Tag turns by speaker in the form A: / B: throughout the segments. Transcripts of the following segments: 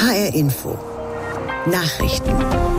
A: HR Info. Nachrichten.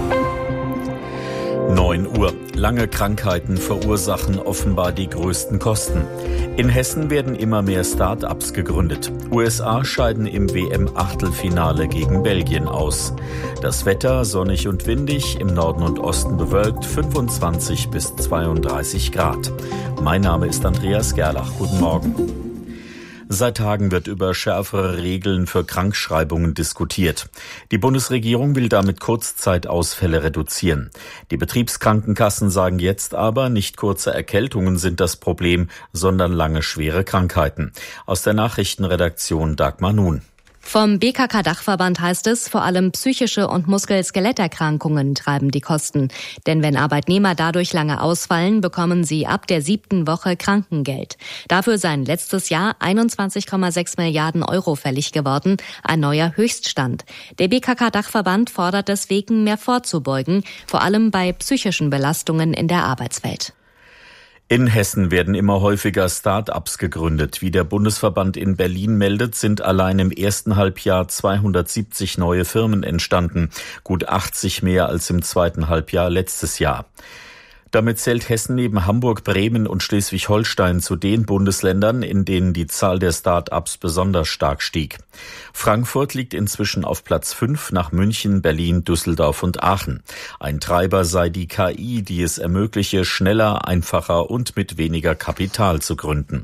B: 9 Uhr. Lange Krankheiten verursachen offenbar die größten Kosten. In Hessen werden immer mehr Start-ups gegründet. USA scheiden im WM-Achtelfinale gegen Belgien aus. Das Wetter sonnig und windig, im Norden und Osten bewölkt, 25 bis 32 Grad. Mein Name ist Andreas Gerlach. Guten Morgen. Seit Tagen wird über schärfere Regeln für Krankschreibungen diskutiert. Die Bundesregierung will damit Kurzzeitausfälle reduzieren. Die Betriebskrankenkassen sagen jetzt aber, nicht kurze Erkältungen sind das Problem, sondern lange schwere Krankheiten. Aus der Nachrichtenredaktion Dagmar Nun.
C: Vom BKK-Dachverband heißt es, vor allem psychische und Muskel-Skeletterkrankungen treiben die Kosten. Denn wenn Arbeitnehmer dadurch lange ausfallen, bekommen sie ab der 7. Woche Krankengeld. Dafür seien letztes Jahr 21,6 Milliarden Euro fällig geworden, ein neuer Höchststand. Der BKK-Dachverband fordert deswegen, mehr vorzubeugen, vor allem bei psychischen Belastungen in der Arbeitswelt.
B: In Hessen werden immer häufiger Start-ups gegründet. Wie der Bundesverband in Berlin meldet, sind allein im ersten Halbjahr 270 neue Firmen entstanden. Gut 80 mehr als im zweiten Halbjahr letztes Jahr. Damit zählt Hessen neben Hamburg, Bremen und Schleswig-Holstein zu den Bundesländern, in denen die Zahl der Start-ups besonders stark stieg. Frankfurt liegt inzwischen auf Platz 5 nach München, Berlin, Düsseldorf und Aachen. Ein Treiber sei die KI, die es ermögliche, schneller, einfacher und mit weniger Kapital zu gründen.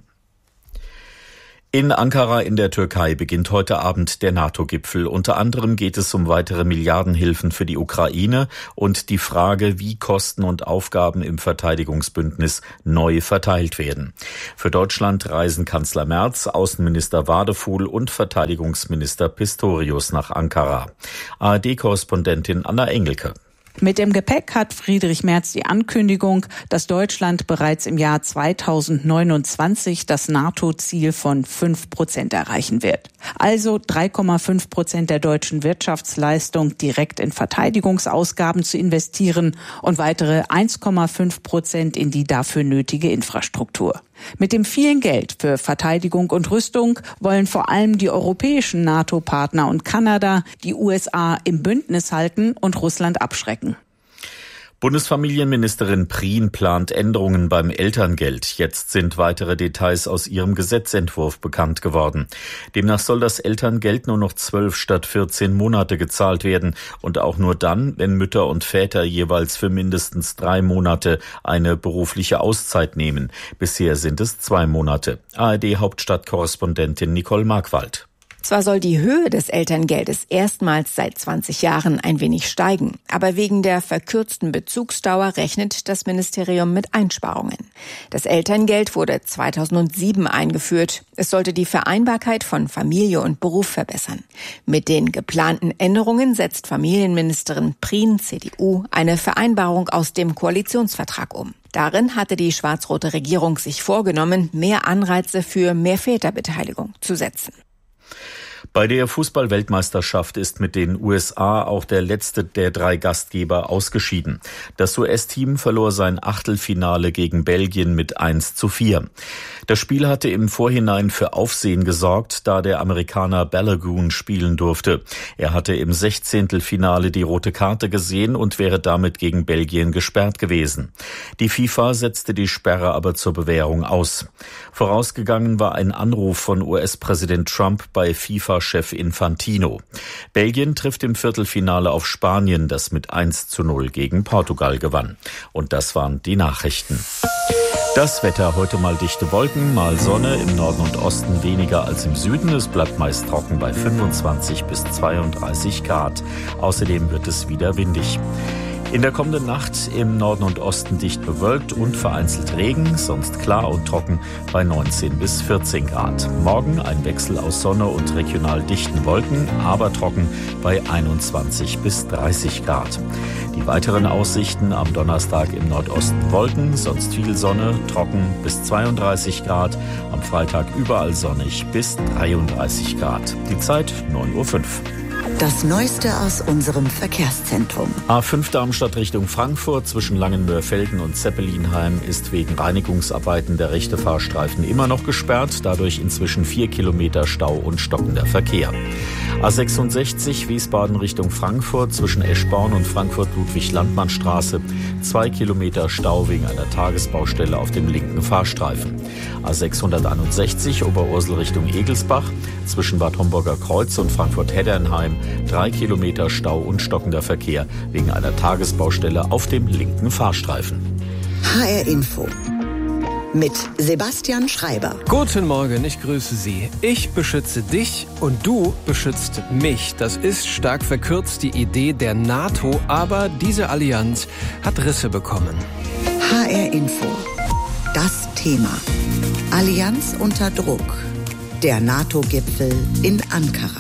B: In Ankara in der Türkei beginnt heute Abend der NATO-Gipfel. Unter anderem geht es um weitere Milliardenhilfen für die Ukraine und die Frage, wie Kosten und Aufgaben im Verteidigungsbündnis neu verteilt werden. Für Deutschland reisen Kanzler Merz, Außenminister Wadefuhl und Verteidigungsminister Pistorius nach Ankara. ARD-Korrespondentin Anna Engelke.
D: Mit dem Gepäck hat Friedrich Merz die Ankündigung, dass Deutschland bereits im Jahr 2029 das NATO-Ziel von 5% erreichen wird. Also 3,5% der deutschen Wirtschaftsleistung direkt in Verteidigungsausgaben zu investieren und weitere 1,5% in die dafür nötige Infrastruktur. Mit dem vielen Geld für Verteidigung und Rüstung wollen vor allem die europäischen NATO-Partner und Kanada die USA im Bündnis halten und Russland abschrecken.
B: Bundesfamilienministerin Prien plant Änderungen beim Elterngeld. Jetzt sind weitere Details aus ihrem Gesetzentwurf bekannt geworden. Demnach soll das Elterngeld nur noch 12 statt 14 Monate gezahlt werden und auch nur dann, wenn Mütter und Väter jeweils für mindestens 3 Monate eine berufliche Auszeit nehmen. Bisher sind es 2 Monate. ARD-Hauptstadtkorrespondentin Nicole Markwald.
E: Zwar soll die Höhe des Elterngeldes erstmals seit 20 Jahren ein wenig steigen, aber wegen der verkürzten Bezugsdauer rechnet das Ministerium mit Einsparungen. Das Elterngeld wurde 2007 eingeführt. Es sollte die Vereinbarkeit von Familie und Beruf verbessern. Mit den geplanten Änderungen setzt Familienministerin Prien, CDU, eine Vereinbarung aus dem Koalitionsvertrag um. Darin hatte die schwarz-rote Regierung sich vorgenommen, mehr Anreize für mehr Väterbeteiligung zu setzen.
B: Bei der Fußball-Weltmeisterschaft ist mit den USA auch der letzte der 3 Gastgeber ausgeschieden. Das US-Team verlor sein Achtelfinale gegen Belgien mit 1:4. Das Spiel hatte im Vorhinein für Aufsehen gesorgt, da der Amerikaner Balogun spielen durfte. Er hatte im 16. Finale die rote Karte gesehen und wäre damit gegen Belgien gesperrt gewesen. Die FIFA setzte die Sperre aber zur Bewährung aus. Vorausgegangen war ein Anruf von US-Präsident Trump bei FIFA-Chef Infantino. Belgien trifft im Viertelfinale auf Spanien, das mit 1:0 gegen Portugal gewann. Und das waren die Nachrichten. Das Wetter, heute mal dichte Wolken, mal Sonne, im Norden und Osten weniger als im Süden. Es bleibt meist trocken bei 25 bis 32 Grad. Außerdem wird es wieder windig. In der kommenden Nacht im Norden und Osten dicht bewölkt und vereinzelt Regen, sonst klar und trocken bei 19 bis 14 Grad. Morgen ein Wechsel aus Sonne und regional dichten Wolken, aber trocken bei 21 bis 30 Grad. Die weiteren Aussichten am Donnerstag im Nordosten Wolken, sonst viel Sonne, trocken bis 32 Grad. Am Freitag überall sonnig bis 33 Grad. Die Zeit 9:05 Uhr.
A: Das Neueste aus unserem Verkehrszentrum.
B: A5 Darmstadt Richtung Frankfurt zwischen Langenmörfelden und Zeppelinheim ist wegen Reinigungsarbeiten der rechte Fahrstreifen immer noch gesperrt. Dadurch inzwischen 4 Kilometer Stau und stockender Verkehr. A66 Wiesbaden Richtung Frankfurt zwischen Eschborn und Frankfurt-Ludwig-Landmann-Straße. 2 Kilometer Stau wegen einer Tagesbaustelle auf dem linken Fahrstreifen. A661 Oberursel Richtung Egelsbach zwischen Bad Homburger Kreuz und Frankfurt-Heddernheim. 3 Kilometer Stau und stockender Verkehr wegen einer Tagesbaustelle auf dem linken Fahrstreifen.
A: HR Info mit Sebastian Schreiber.
F: Guten Morgen, ich grüße Sie. Ich beschütze dich und du beschützt mich. Das ist stark verkürzt die Idee der NATO, aber diese Allianz hat Risse bekommen.
A: HR Info. Das Thema. Allianz unter Druck. Der NATO-Gipfel in Ankara.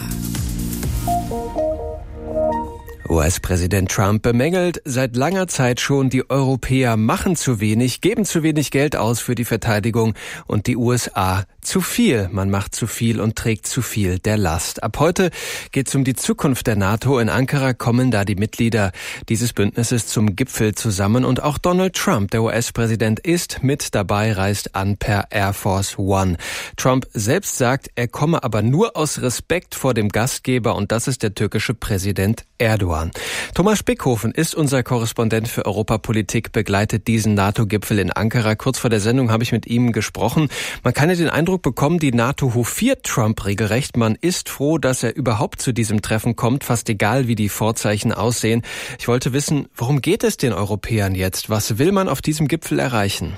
F: US-Präsident Trump bemängelt seit langer Zeit schon, die Europäer machen zu wenig, geben zu wenig Geld aus für die Verteidigung und die USA zu viel. Man macht zu viel und trägt zu viel der Last. Ab heute geht es um die Zukunft der NATO. In Ankara kommen da die Mitglieder dieses Bündnisses zum Gipfel zusammen und auch Donald Trump, der US-Präsident, ist mit dabei, reist an per Air Force One. Trump selbst sagt, er komme aber nur aus Respekt vor dem Gastgeber und das ist der türkische Präsident Erdogan. Thomas Spickhofen ist unser Korrespondent für Europapolitik, begleitet diesen NATO-Gipfel in Ankara. Kurz vor der Sendung habe ich mit ihm gesprochen. Man kann ja den Eindruck bekommen, die NATO hofiert Trump regelrecht. Man ist froh, dass er überhaupt zu diesem Treffen kommt, fast egal, wie die Vorzeichen aussehen. Ich wollte wissen, worum geht es den Europäern jetzt? Was will man auf diesem Gipfel erreichen?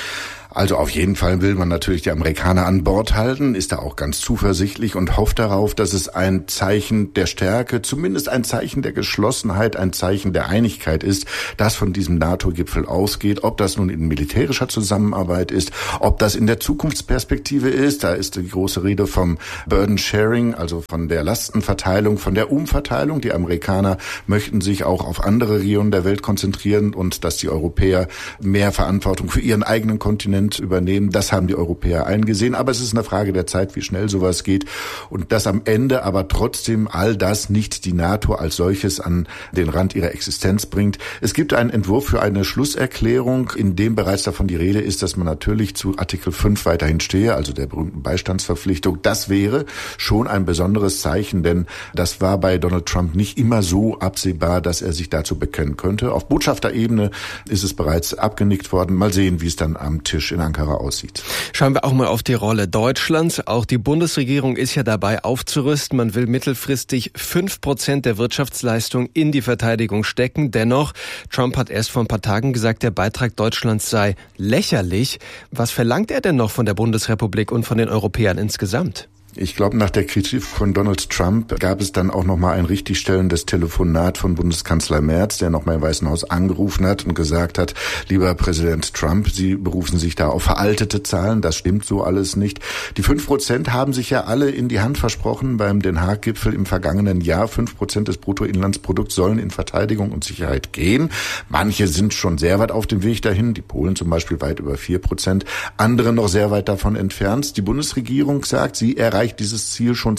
G: Also auf jeden Fall will man natürlich die Amerikaner an Bord halten, ist da auch ganz zuversichtlich und hofft darauf, dass es ein Zeichen der Stärke, zumindest ein Zeichen der Geschlossenheit, ein Zeichen der Einigkeit ist, das von diesem NATO-Gipfel ausgeht. Ob das nun in militärischer Zusammenarbeit ist, ob das in der Zukunftsperspektive ist, da ist die große Rede vom Burden Sharing, also von der Lastenverteilung, von der Umverteilung. Die Amerikaner möchten sich auch auf andere Regionen der Welt konzentrieren und dass die Europäer mehr Verantwortung für ihren eigenen Kontinent übernehmen. Das haben die Europäer eingesehen. Aber es ist eine Frage der Zeit, wie schnell sowas geht. Und dass am Ende aber trotzdem all das nicht die NATO als solches an den Rand ihrer Existenz bringt. Es gibt einen Entwurf für eine Schlusserklärung, in dem bereits davon die Rede ist, dass man natürlich zu Artikel 5 weiterhin stehe, also der berühmten Beistandsverpflichtung. Das wäre schon ein besonderes Zeichen, denn das war bei Donald Trump nicht immer so absehbar, dass er sich dazu bekennen könnte. Auf Botschafterebene ist es bereits abgenickt worden. Mal sehen, wie es dann am Tisch in Ankara aussieht.
F: Schauen wir auch mal auf die Rolle Deutschlands. Auch die Bundesregierung ist ja dabei aufzurüsten. Man will mittelfristig 5% der Wirtschaftsleistung in die Verteidigung stecken. Dennoch, Trump hat erst vor ein paar Tagen gesagt, der Beitrag Deutschlands sei lächerlich. Was verlangt er denn noch von der Bundesrepublik und von den Europäern insgesamt?
G: Ich glaube, nach der Kritik von Donald Trump gab es dann auch nochmal ein richtigstellendes Telefonat von Bundeskanzler Merz, der nochmal im Weißen Haus angerufen hat und gesagt hat, lieber Präsident Trump, Sie berufen sich da auf veraltete Zahlen, das stimmt so alles nicht. Die 5% haben sich ja alle in die Hand versprochen beim Den Haag-Gipfel im vergangenen Jahr. 5% des Bruttoinlandsprodukts sollen in Verteidigung und Sicherheit gehen. Manche sind schon sehr weit auf dem Weg dahin, die Polen zum Beispiel weit über 4%, andere noch sehr weit davon entfernt. Die Bundesregierung sagt, sie erreicht dieses Ziel schon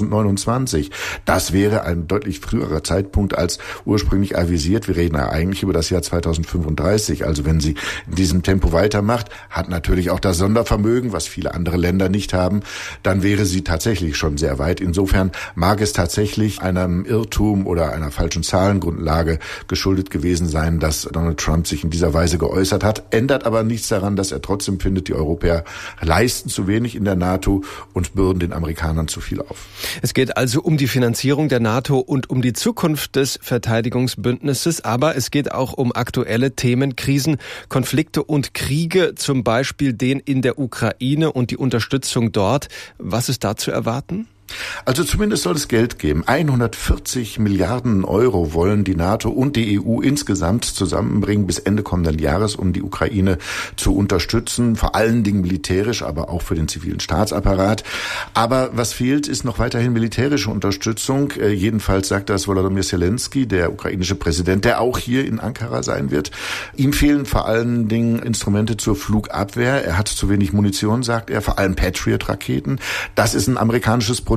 G: 2029. Das wäre ein deutlich früherer Zeitpunkt als ursprünglich avisiert. Wir reden ja eigentlich über das Jahr 2035. Also wenn sie in diesem Tempo weitermacht, hat natürlich auch das Sondervermögen, was viele andere Länder nicht haben, dann wäre sie tatsächlich schon sehr weit. Insofern mag es tatsächlich einem Irrtum oder einer falschen Zahlengrundlage geschuldet gewesen sein, dass Donald Trump sich in dieser Weise geäußert hat. Ändert aber nichts daran, dass er trotzdem findet, die Europäer leisten zu wenig in der NATO und bürden den Amerikanern zu viel auf.
F: Es geht also um die Finanzierung der NATO und um die Zukunft des Verteidigungsbündnisses, aber es geht auch um aktuelle Themen, Krisen, Konflikte und Kriege, zum Beispiel den in der Ukraine und die Unterstützung dort. Was ist da zu erwarten?
G: Also zumindest soll es Geld geben. 140 Milliarden Euro wollen die NATO und die EU insgesamt zusammenbringen bis Ende kommenden Jahres, um die Ukraine zu unterstützen, vor allen Dingen militärisch, aber auch für den zivilen Staatsapparat. Aber was fehlt, ist noch weiterhin militärische Unterstützung. Jedenfalls sagt das Volodymyr Zelensky, der ukrainische Präsident, der auch hier in Ankara sein wird. Ihm fehlen vor allen Dingen Instrumente zur Flugabwehr. Er hat zu wenig Munition, sagt er, vor allem Patriot-Raketen. Das ist ein amerikanisches Produkt.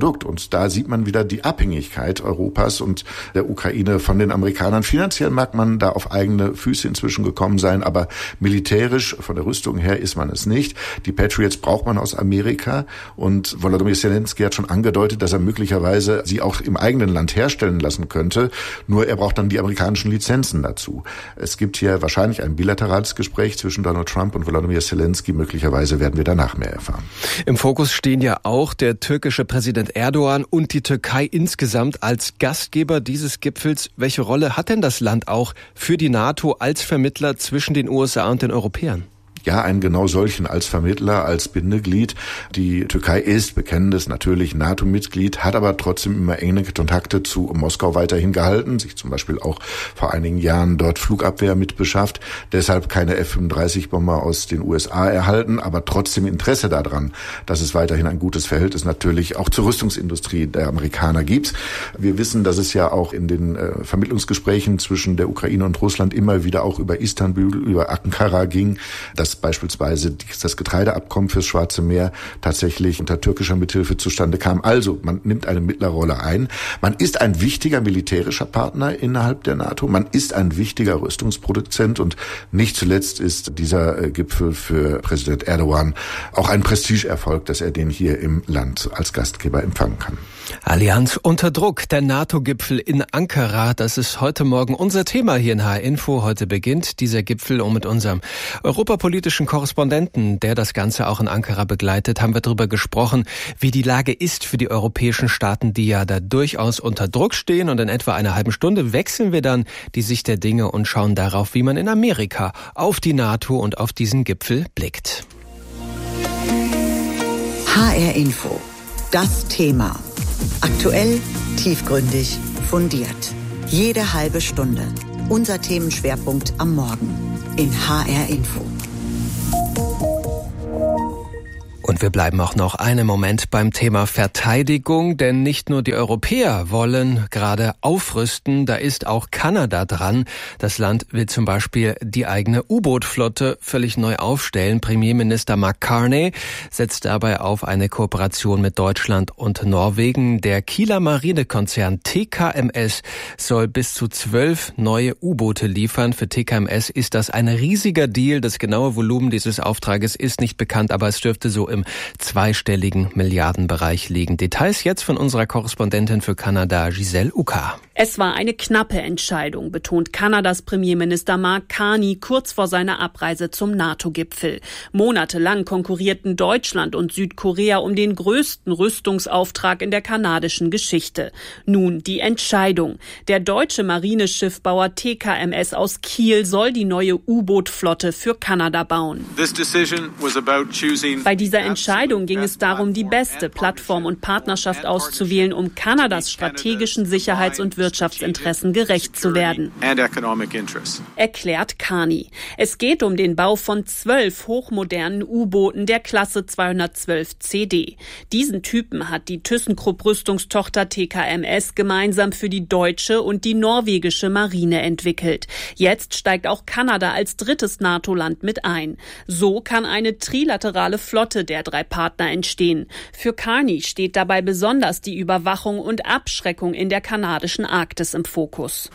G: Produkt. Und da sieht man wieder die Abhängigkeit Europas und der Ukraine von den Amerikanern. Finanziell mag man da auf eigene Füße inzwischen gekommen sein, aber militärisch von der Rüstung her ist man es nicht. Die Patriots braucht man aus Amerika und Volodymyr Zelensky hat schon angedeutet, dass er möglicherweise sie auch im eigenen Land herstellen lassen könnte. Nur er braucht dann die amerikanischen Lizenzen dazu. Es gibt hier wahrscheinlich ein bilaterales Gespräch zwischen Donald Trump und Volodymyr Zelensky. Möglicherweise werden wir danach mehr erfahren.
F: Im Fokus stehen ja auch der türkische Präsident Erdogan und die Türkei insgesamt als Gastgeber dieses Gipfels. Welche Rolle hat denn das Land auch für die NATO als Vermittler zwischen den USA und den Europäern?
G: Ja, einen genau solchen als Vermittler, als Bindeglied. Die Türkei ist bekennendes natürlich NATO-Mitglied, hat aber trotzdem immer enge Kontakte zu Moskau weiterhin gehalten, sich zum Beispiel auch vor einigen Jahren dort Flugabwehr mit beschafft, deshalb keine F-35-Bomber aus den USA erhalten, aber trotzdem Interesse daran, dass es weiterhin ein gutes Verhältnis natürlich auch zur Rüstungsindustrie der Amerikaner gibt. Wir wissen, dass es ja auch in den Vermittlungsgesprächen zwischen der Ukraine und Russland immer wieder auch über Istanbul, über Ankara ging, dass beispielsweise das Getreideabkommen fürs Schwarze Meer tatsächlich unter türkischer Mithilfe zustande kam. Also, man nimmt eine Mittlerrolle ein. Man ist ein wichtiger militärischer Partner innerhalb der NATO. Man ist ein wichtiger Rüstungsproduzent und nicht zuletzt ist dieser Gipfel für Präsident Erdogan auch ein Prestigeerfolg, dass er den hier im Land als Gastgeber empfangen kann.
F: Allianz unter Druck, der NATO-Gipfel in Ankara, das ist heute Morgen unser Thema hier in HR Info. Heute beginnt dieser Gipfel und mit unserem europapolitischen Korrespondenten, der das Ganze auch in Ankara begleitet, haben wir darüber gesprochen, wie die Lage ist für die europäischen Staaten, die ja da durchaus unter Druck stehen. Und in etwa einer halben Stunde wechseln wir dann die Sicht der Dinge und schauen darauf, wie man in Amerika auf die NATO und auf diesen Gipfel blickt.
A: HR Info. Das Thema. Aktuell, tiefgründig, fundiert. Jede halbe Stunde. Unser Themenschwerpunkt am Morgen in HR Info.
F: Und wir bleiben auch noch einen Moment beim Thema Verteidigung, denn nicht nur die Europäer wollen gerade aufrüsten, da ist auch Kanada dran. Das Land will zum Beispiel die eigene U-Boot-Flotte völlig neu aufstellen. Premierminister Mark Carney setzt dabei auf eine Kooperation mit Deutschland und Norwegen. Der Kieler Marinekonzern TKMS soll bis zu 12 neue U-Boote liefern. Für TKMS ist das ein riesiger Deal. Das genaue Volumen dieses Auftrages ist nicht bekannt, aber es dürfte so im zweistelligen Milliardenbereich liegen. Details jetzt von unserer Korrespondentin für Kanada, Giselle Uka.
H: Es war eine knappe Entscheidung, betont Kanadas Premierminister Mark Carney kurz vor seiner Abreise zum NATO-Gipfel. Monatelang konkurrierten Deutschland und Südkorea um den größten Rüstungsauftrag in der kanadischen Geschichte. Nun die Entscheidung. Der deutsche Marineschiffbauer TKMS aus Kiel soll die neue U-Boot-Flotte für Kanada bauen. Bei dieser Entscheidung ging es darum, die beste Plattform und Partnerschaft auszuwählen, um Kanadas strategischen Sicherheits- und Wirtschaftsinteressen gerecht zu werden, erklärt Carney. Es geht um den Bau von 12 hochmodernen U-Booten der Klasse 212 CD. Diesen Typen hat die ThyssenKrupp-Rüstungstochter TKMS gemeinsam für die deutsche und die norwegische Marine entwickelt. Jetzt steigt auch Kanada als drittes NATO-Land mit ein. So kann eine trilaterale Flotte der drei Partner entstehen. Für Carney steht dabei besonders die Überwachung und Abschreckung in der kanadischen Arktis im Fokus.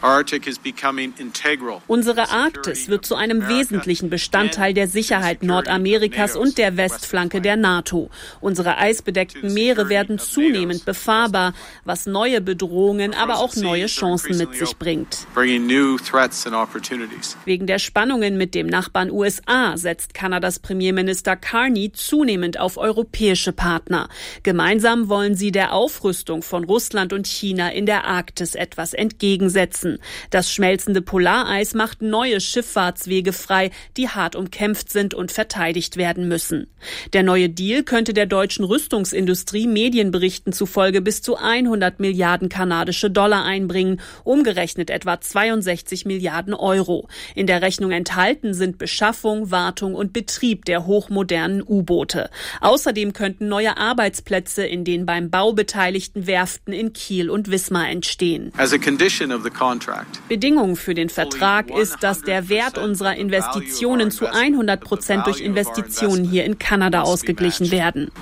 H: Unsere Arktis wird zu einem wesentlichen Bestandteil der Sicherheit Nordamerikas und der Westflanke der NATO. Unsere eisbedeckten Meere werden zunehmend befahrbar, was neue Bedrohungen, aber auch neue Chancen mit sich bringt. Wegen der Spannungen mit dem Nachbarn USA setzt Kanadas Premierminister Carney zunehmend auf europäische Partner. Gemeinsam wollen sie der Aufrüstung von Russland und China in der Arktis etwas entgegensetzen. Das schmelzende Polareis macht neue Schifffahrtswege frei, die hart umkämpft sind und verteidigt werden müssen. Der neue Deal könnte der deutschen Rüstungsindustrie Medienberichten zufolge bis zu 100 Milliarden kanadische Dollar einbringen, umgerechnet etwa 62 Milliarden Euro. In der Rechnung enthalten sind Beschaffung, Wartung und Betrieb der hochmodernen U-Boote. Außerdem könnten neue Arbeitsplätze in den beim Bau beteiligten Werften in Kiel und Wismar entstehen. Bedingung für den Vertrag ist, dass der Wert unserer Investitionen zu 100% durch Investitionen hier in Kanada ausgeglichen werden,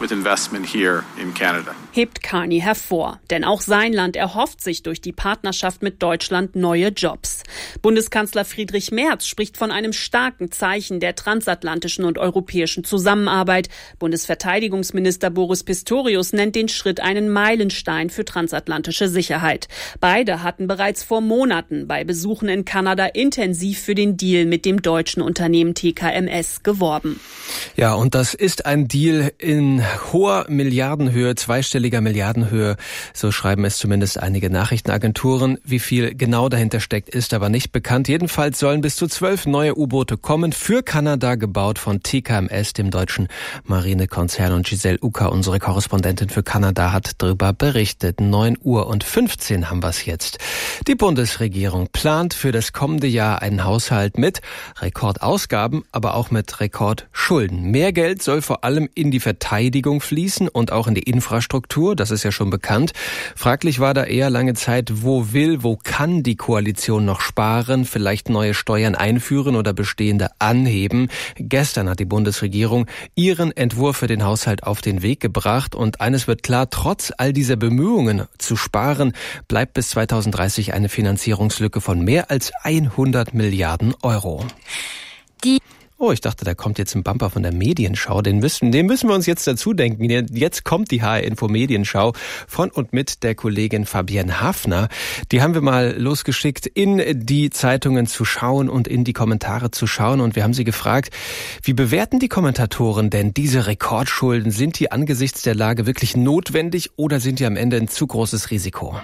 H: hebt Carney hervor. Denn auch sein Land erhofft sich durch die Partnerschaft mit Deutschland neue Jobs. Bundeskanzler Friedrich Merz spricht von einem starken Zeichen der transatlantischen und europäischen Zusammenarbeit. Bundesverteidigungsminister Boris Pistorius nennt den Schritt einen Meilenstein für transatlantische Sicherheit. Beide hatten bereits vor Monaten bei Besuchen in Kanada intensiv für den Deal mit dem deutschen Unternehmen TKMS geworben.
F: Ja, und das ist ein Deal in hoher Milliardenhöhe, zweistelliger Milliardenhöhe. So schreiben es zumindest einige Nachrichtenagenturen. Wie viel genau dahinter steckt, ist aber nicht bekannt. Jedenfalls sollen bis zu 12 neue U-Boote kommen, für Kanada gebaut von TKMS, dem deutschen Marinekonzern. Und Giselle Ucker, unsere Korrespondentin für Kanada, hat darüber berichtet. 9:15 Uhr haben wir es jetzt. Die Bundesregierung plant für das kommende Jahr einen Haushalt mit Rekordausgaben, aber auch mit Rekordschulden. Mehr Geld soll vor allem in die Verteidigung fließen und auch in die Infrastruktur. Das ist ja schon bekannt. Fraglich war da eher lange Zeit, wo kann die Koalition noch sparen, vielleicht neue Steuern einführen oder bestehende anheben. Gestern hat die Bundesregierung ihren Entwurf für den Haushalt auf den Weg gebracht und eines wird klar, trotz all dieser Bemühungen zu sparen, bleibt bis 2030 eine Finanzierungslücke von mehr als 100 Milliarden Euro. Oh, ich dachte, da kommt jetzt ein Bumper von der Medienschau. Den müssen wir uns jetzt dazu denken. Jetzt kommt die HR-Info Medienschau von und mit der Kollegin Fabienne Hafner. Die haben wir mal losgeschickt, in die Zeitungen zu schauen und in die Kommentare zu schauen. Und wir haben sie gefragt, wie bewerten die Kommentatoren denn diese Rekordschulden? Sind die angesichts der Lage wirklich notwendig oder sind die am Ende ein zu großes Risiko?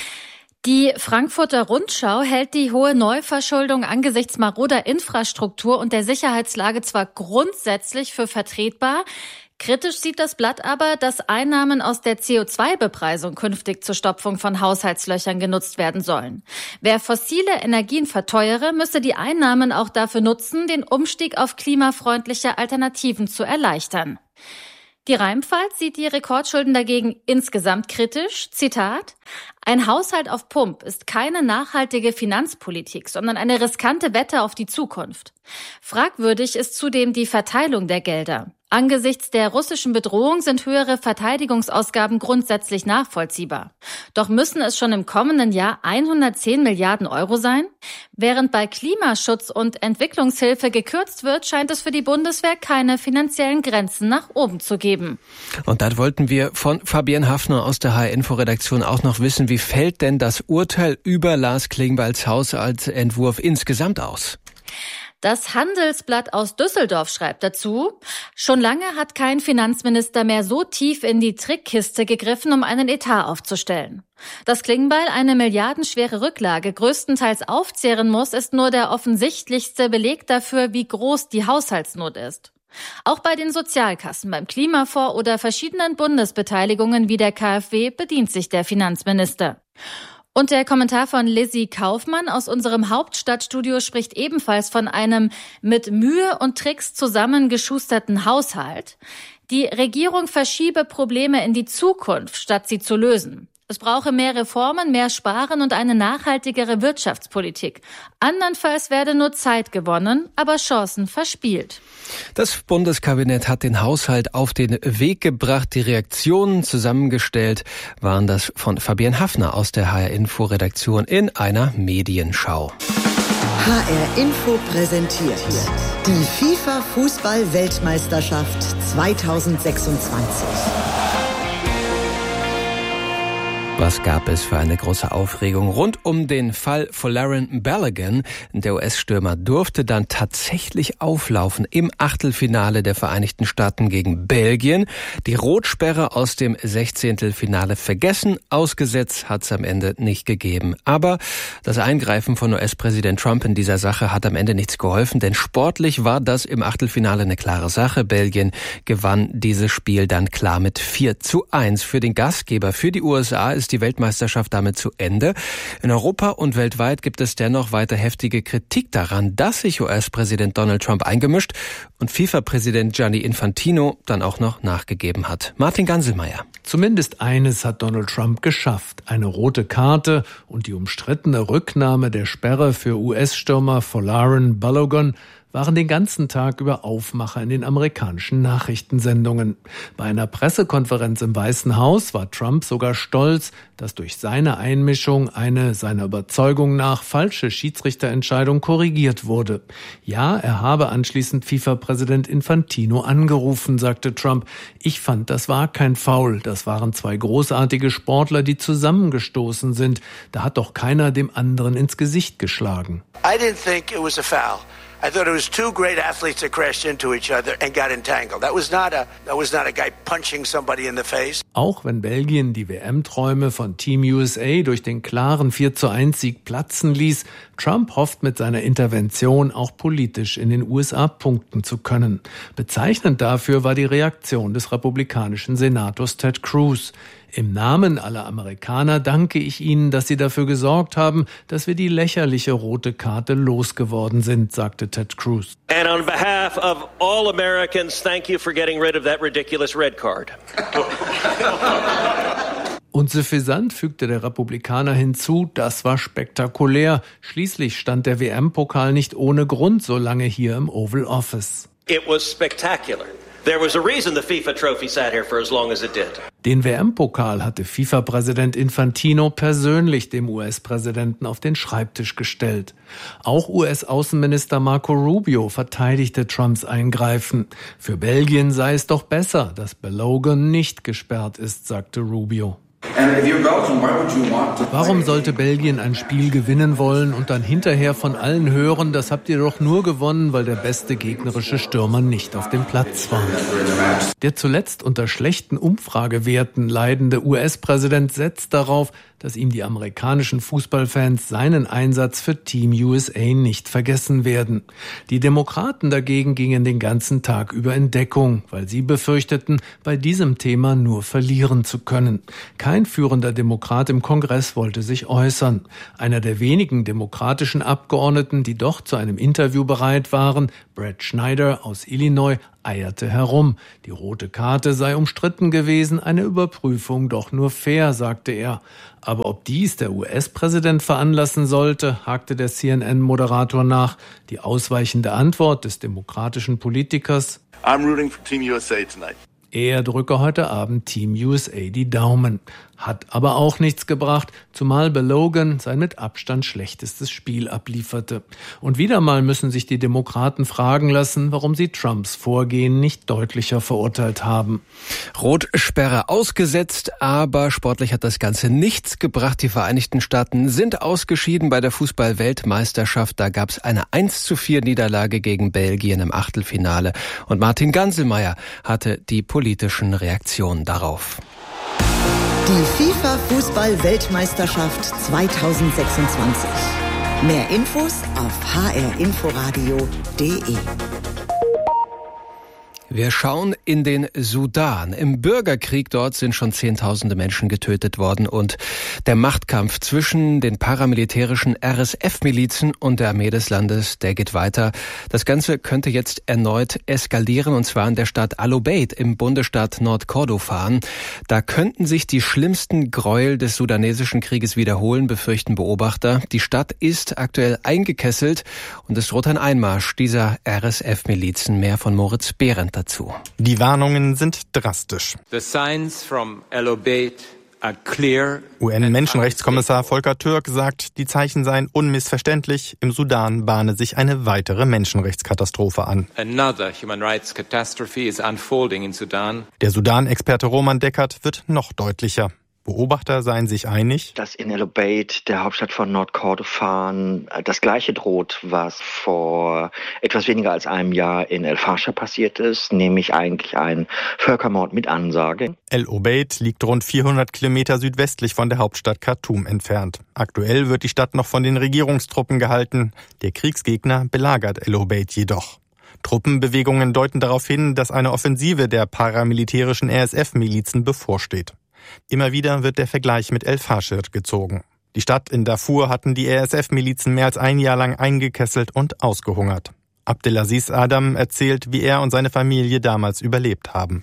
I: Die Frankfurter Rundschau hält die hohe Neuverschuldung angesichts maroder Infrastruktur und der Sicherheitslage zwar grundsätzlich für vertretbar. Kritisch sieht das Blatt aber, dass Einnahmen aus der CO2-Bepreisung künftig zur Stopfung von Haushaltslöchern genutzt werden sollen. Wer fossile Energien verteuere, müsse die Einnahmen auch dafür nutzen, den Umstieg auf klimafreundliche Alternativen zu erleichtern. Die Rheinpfalz sieht die Rekordschulden dagegen insgesamt kritisch. Zitat: Ein Haushalt auf Pump ist keine nachhaltige Finanzpolitik, sondern eine riskante Wette auf die Zukunft. Fragwürdig ist zudem die Verteilung der Gelder. Angesichts der russischen Bedrohung sind höhere Verteidigungsausgaben grundsätzlich nachvollziehbar. Doch müssen es schon im kommenden Jahr 110 Milliarden Euro sein? Während bei Klimaschutz und Entwicklungshilfe gekürzt wird, scheint es für die Bundeswehr keine finanziellen Grenzen nach oben zu geben.
F: Und dann wollten wir von Fabienne Hafner aus der HR-Info-Redaktion auch noch wissen, wie fällt denn das Urteil über Lars Klingbeils Haushaltsentwurf insgesamt aus?
I: Das Handelsblatt aus Düsseldorf schreibt dazu: Schon lange hat kein Finanzminister mehr so tief in die Trickkiste gegriffen, um einen Etat aufzustellen. Dass Klingbeil eine milliardenschwere Rücklage größtenteils aufzehren muss, ist nur der offensichtlichste Beleg dafür, wie groß die Haushaltsnot ist. Auch bei den Sozialkassen, beim Klimafonds oder verschiedenen Bundesbeteiligungen wie der KfW bedient sich der Finanzminister. Und der Kommentar von Lizzie Kaufmann aus unserem Hauptstadtstudio spricht ebenfalls von einem mit Mühe und Tricks zusammengeschusterten Haushalt. Die Regierung verschiebe Probleme in die Zukunft, statt sie zu lösen. Es brauche mehr Reformen, mehr Sparen und eine nachhaltigere Wirtschaftspolitik. Andernfalls werde nur Zeit gewonnen, aber Chancen verspielt.
F: Das Bundeskabinett hat den Haushalt auf den Weg gebracht. Die Reaktionen zusammengestellt waren das von Fabienne Hafner aus der HR-Info-Redaktion in einer Medienschau.
A: HR-Info präsentiert die FIFA-Fußball-Weltmeisterschaft 2026.
F: Was gab es für eine große Aufregung rund um den Fall Folarin Balogun? Der US-Stürmer durfte dann tatsächlich auflaufen im Achtelfinale der Vereinigten Staaten gegen Belgien. Die Rotsperre aus dem 16. Finale vergessen, ausgesetzt hat es am Ende nicht gegeben. Aber das Eingreifen von US-Präsident Trump in dieser Sache hat am Ende nichts geholfen, denn sportlich war das im Achtelfinale eine klare Sache. Belgien gewann dieses Spiel dann klar mit 4:1. Für den Gastgeber, für die USA, ist ist die Weltmeisterschaft damit zu Ende. In Europa und weltweit gibt es dennoch weiter heftige Kritik daran, dass sich US-Präsident Donald Trump eingemischt und FIFA-Präsident Gianni Infantino dann auch noch nachgegeben hat. Martin Ganselmeier.
J: Zumindest eines hat Donald Trump geschafft. Eine rote Karte und die umstrittene Rücknahme der Sperre für US-Stürmer Folarin Balogun waren den ganzen Tag über Aufmacher in den amerikanischen Nachrichtensendungen. Bei einer Pressekonferenz im Weißen Haus war Trump sogar stolz, dass durch seine Einmischung eine seiner Überzeugung nach falsche Schiedsrichterentscheidung korrigiert wurde. Ja, er habe anschließend FIFA-Präsident Infantino angerufen, sagte Trump. Ich fand, das war kein Foul. Das waren zwei großartige Sportler, die zusammengestoßen sind. Da hat doch keiner dem anderen ins Gesicht geschlagen.
K: I didn't think it was a foul. I thought it was two great athletes that crashed into each other and got entangled. That was not a guy punching somebody in the face.
J: Auch wenn Belgien die WM-Träume von Team USA durch den klaren 4:1-Sieg platzen ließ, Trump hofft mit seiner Intervention auch politisch in den USA punkten zu können. Bezeichnend dafür war die Reaktion des republikanischen Senators Ted Cruz. Im Namen aller Amerikaner danke ich Ihnen, dass Sie dafür gesorgt haben, dass wir die lächerliche rote Karte losgeworden sind, sagte Ted Cruz.
L: And on behalf of all Americans, thank you for getting rid of that ridiculous red card.
J: Und suffisant fügte der Republikaner hinzu, das war spektakulär. Schließlich stand der WM-Pokal nicht ohne Grund so lange hier im Oval Office.
L: It was spectacular. There was a reason the FIFA trophy sat here for as long as it did.
J: Den WM-Pokal hatte FIFA-Präsident Infantino persönlich dem US-Präsidenten auf den Schreibtisch gestellt. Auch US-Außenminister Marco Rubio verteidigte Trumps Eingreifen. Für Belgien sei es doch besser, dass Balogun nicht gesperrt ist, sagte Rubio. Warum sollte Belgien ein Spiel gewinnen wollen und dann hinterher von allen hören, das habt ihr doch nur gewonnen, weil der beste gegnerische Stürmer nicht auf dem Platz war? Der zuletzt unter schlechten Umfragewerten leidende US-Präsident setzt darauf, dass ihm die amerikanischen Fußballfans seinen Einsatz für Team USA nicht vergessen werden. Die Demokraten dagegen gingen den ganzen Tag über in Deckung, weil sie befürchteten, bei diesem Thema nur verlieren zu können. Kein führender Demokrat im Kongress wollte sich äußern. Einer der wenigen demokratischen Abgeordneten, die doch zu einem Interview bereit waren, Brad Schneider aus Illinois, eierte herum. Die rote Karte sei umstritten gewesen, eine Überprüfung doch nur fair, sagte er. Aber ob dies der US-Präsident veranlassen sollte, hakte der CNN-Moderator nach. Die ausweichende Antwort des demokratischen Politikers:
M: I'm rooting for Team USA tonight.
J: Er drücke heute Abend Team USA die Daumen. Hat aber auch nichts gebracht, zumal Balogun sein mit Abstand schlechtestes Spiel ablieferte. Und wieder mal müssen sich die Demokraten fragen lassen, warum sie Trumps Vorgehen nicht deutlicher verurteilt haben.
F: Rotsperre ausgesetzt, aber sportlich hat das Ganze nichts gebracht. Die Vereinigten Staaten sind ausgeschieden bei der Fußball-Weltmeisterschaft. Da gab es eine 1:4 Niederlage gegen Belgien im Achtelfinale. Und Martin Ganselmeier hatte die politischen Reaktionen darauf.
A: Die FIFA-Fußball-Weltmeisterschaft 2026. Mehr Infos auf hrinforadio.de.
F: Wir schauen in den Sudan. Im Bürgerkrieg dort sind schon Zehntausende Menschen getötet worden und der Machtkampf zwischen den paramilitärischen RSF-Milizen und der Armee des Landes, der geht weiter. Das Ganze könnte jetzt erneut eskalieren und zwar in der Stadt Al-Obeid im Bundesstaat Nordkordofan. Da könnten sich die schlimmsten Gräuel des sudanesischen Krieges wiederholen, befürchten Beobachter. Die Stadt ist aktuell eingekesselt und es droht ein Einmarsch dieser RSF-Milizen. Mehr von Moritz Behrendt dazu.
N: Die Warnungen sind drastisch.
O: The signs from Al-Obeid are clear.
N: UN-Menschenrechtskommissar Volker Türk sagt, die Zeichen seien unmissverständlich. Im Sudan bahne sich eine weitere Menschenrechtskatastrophe an.
O: Another human rights catastrophe is unfolding in Sudan.
N: Der Sudan-Experte Roman Deckert wird noch deutlicher. Beobachter seien sich einig,
P: dass in Al-Obeid, der Hauptstadt von Nordkordofan, das Gleiche droht, was vor etwas weniger als einem Jahr in El-Fasher passiert ist, nämlich eigentlich ein Völkermord mit Ansage.
N: Al-Obeid liegt rund 400 Kilometer südwestlich von der Hauptstadt Khartoum entfernt. Aktuell wird die Stadt noch von den Regierungstruppen gehalten. Der Kriegsgegner belagert Al-Obeid jedoch. Truppenbewegungen deuten darauf hin, dass eine Offensive der paramilitärischen RSF-Milizen bevorsteht. Immer wieder wird der Vergleich mit El-Faschir gezogen. Die Stadt in Darfur hatten die RSF-Milizen mehr als ein Jahr lang eingekesselt und ausgehungert. Abdelaziz Adam erzählt, wie er und seine Familie damals überlebt haben.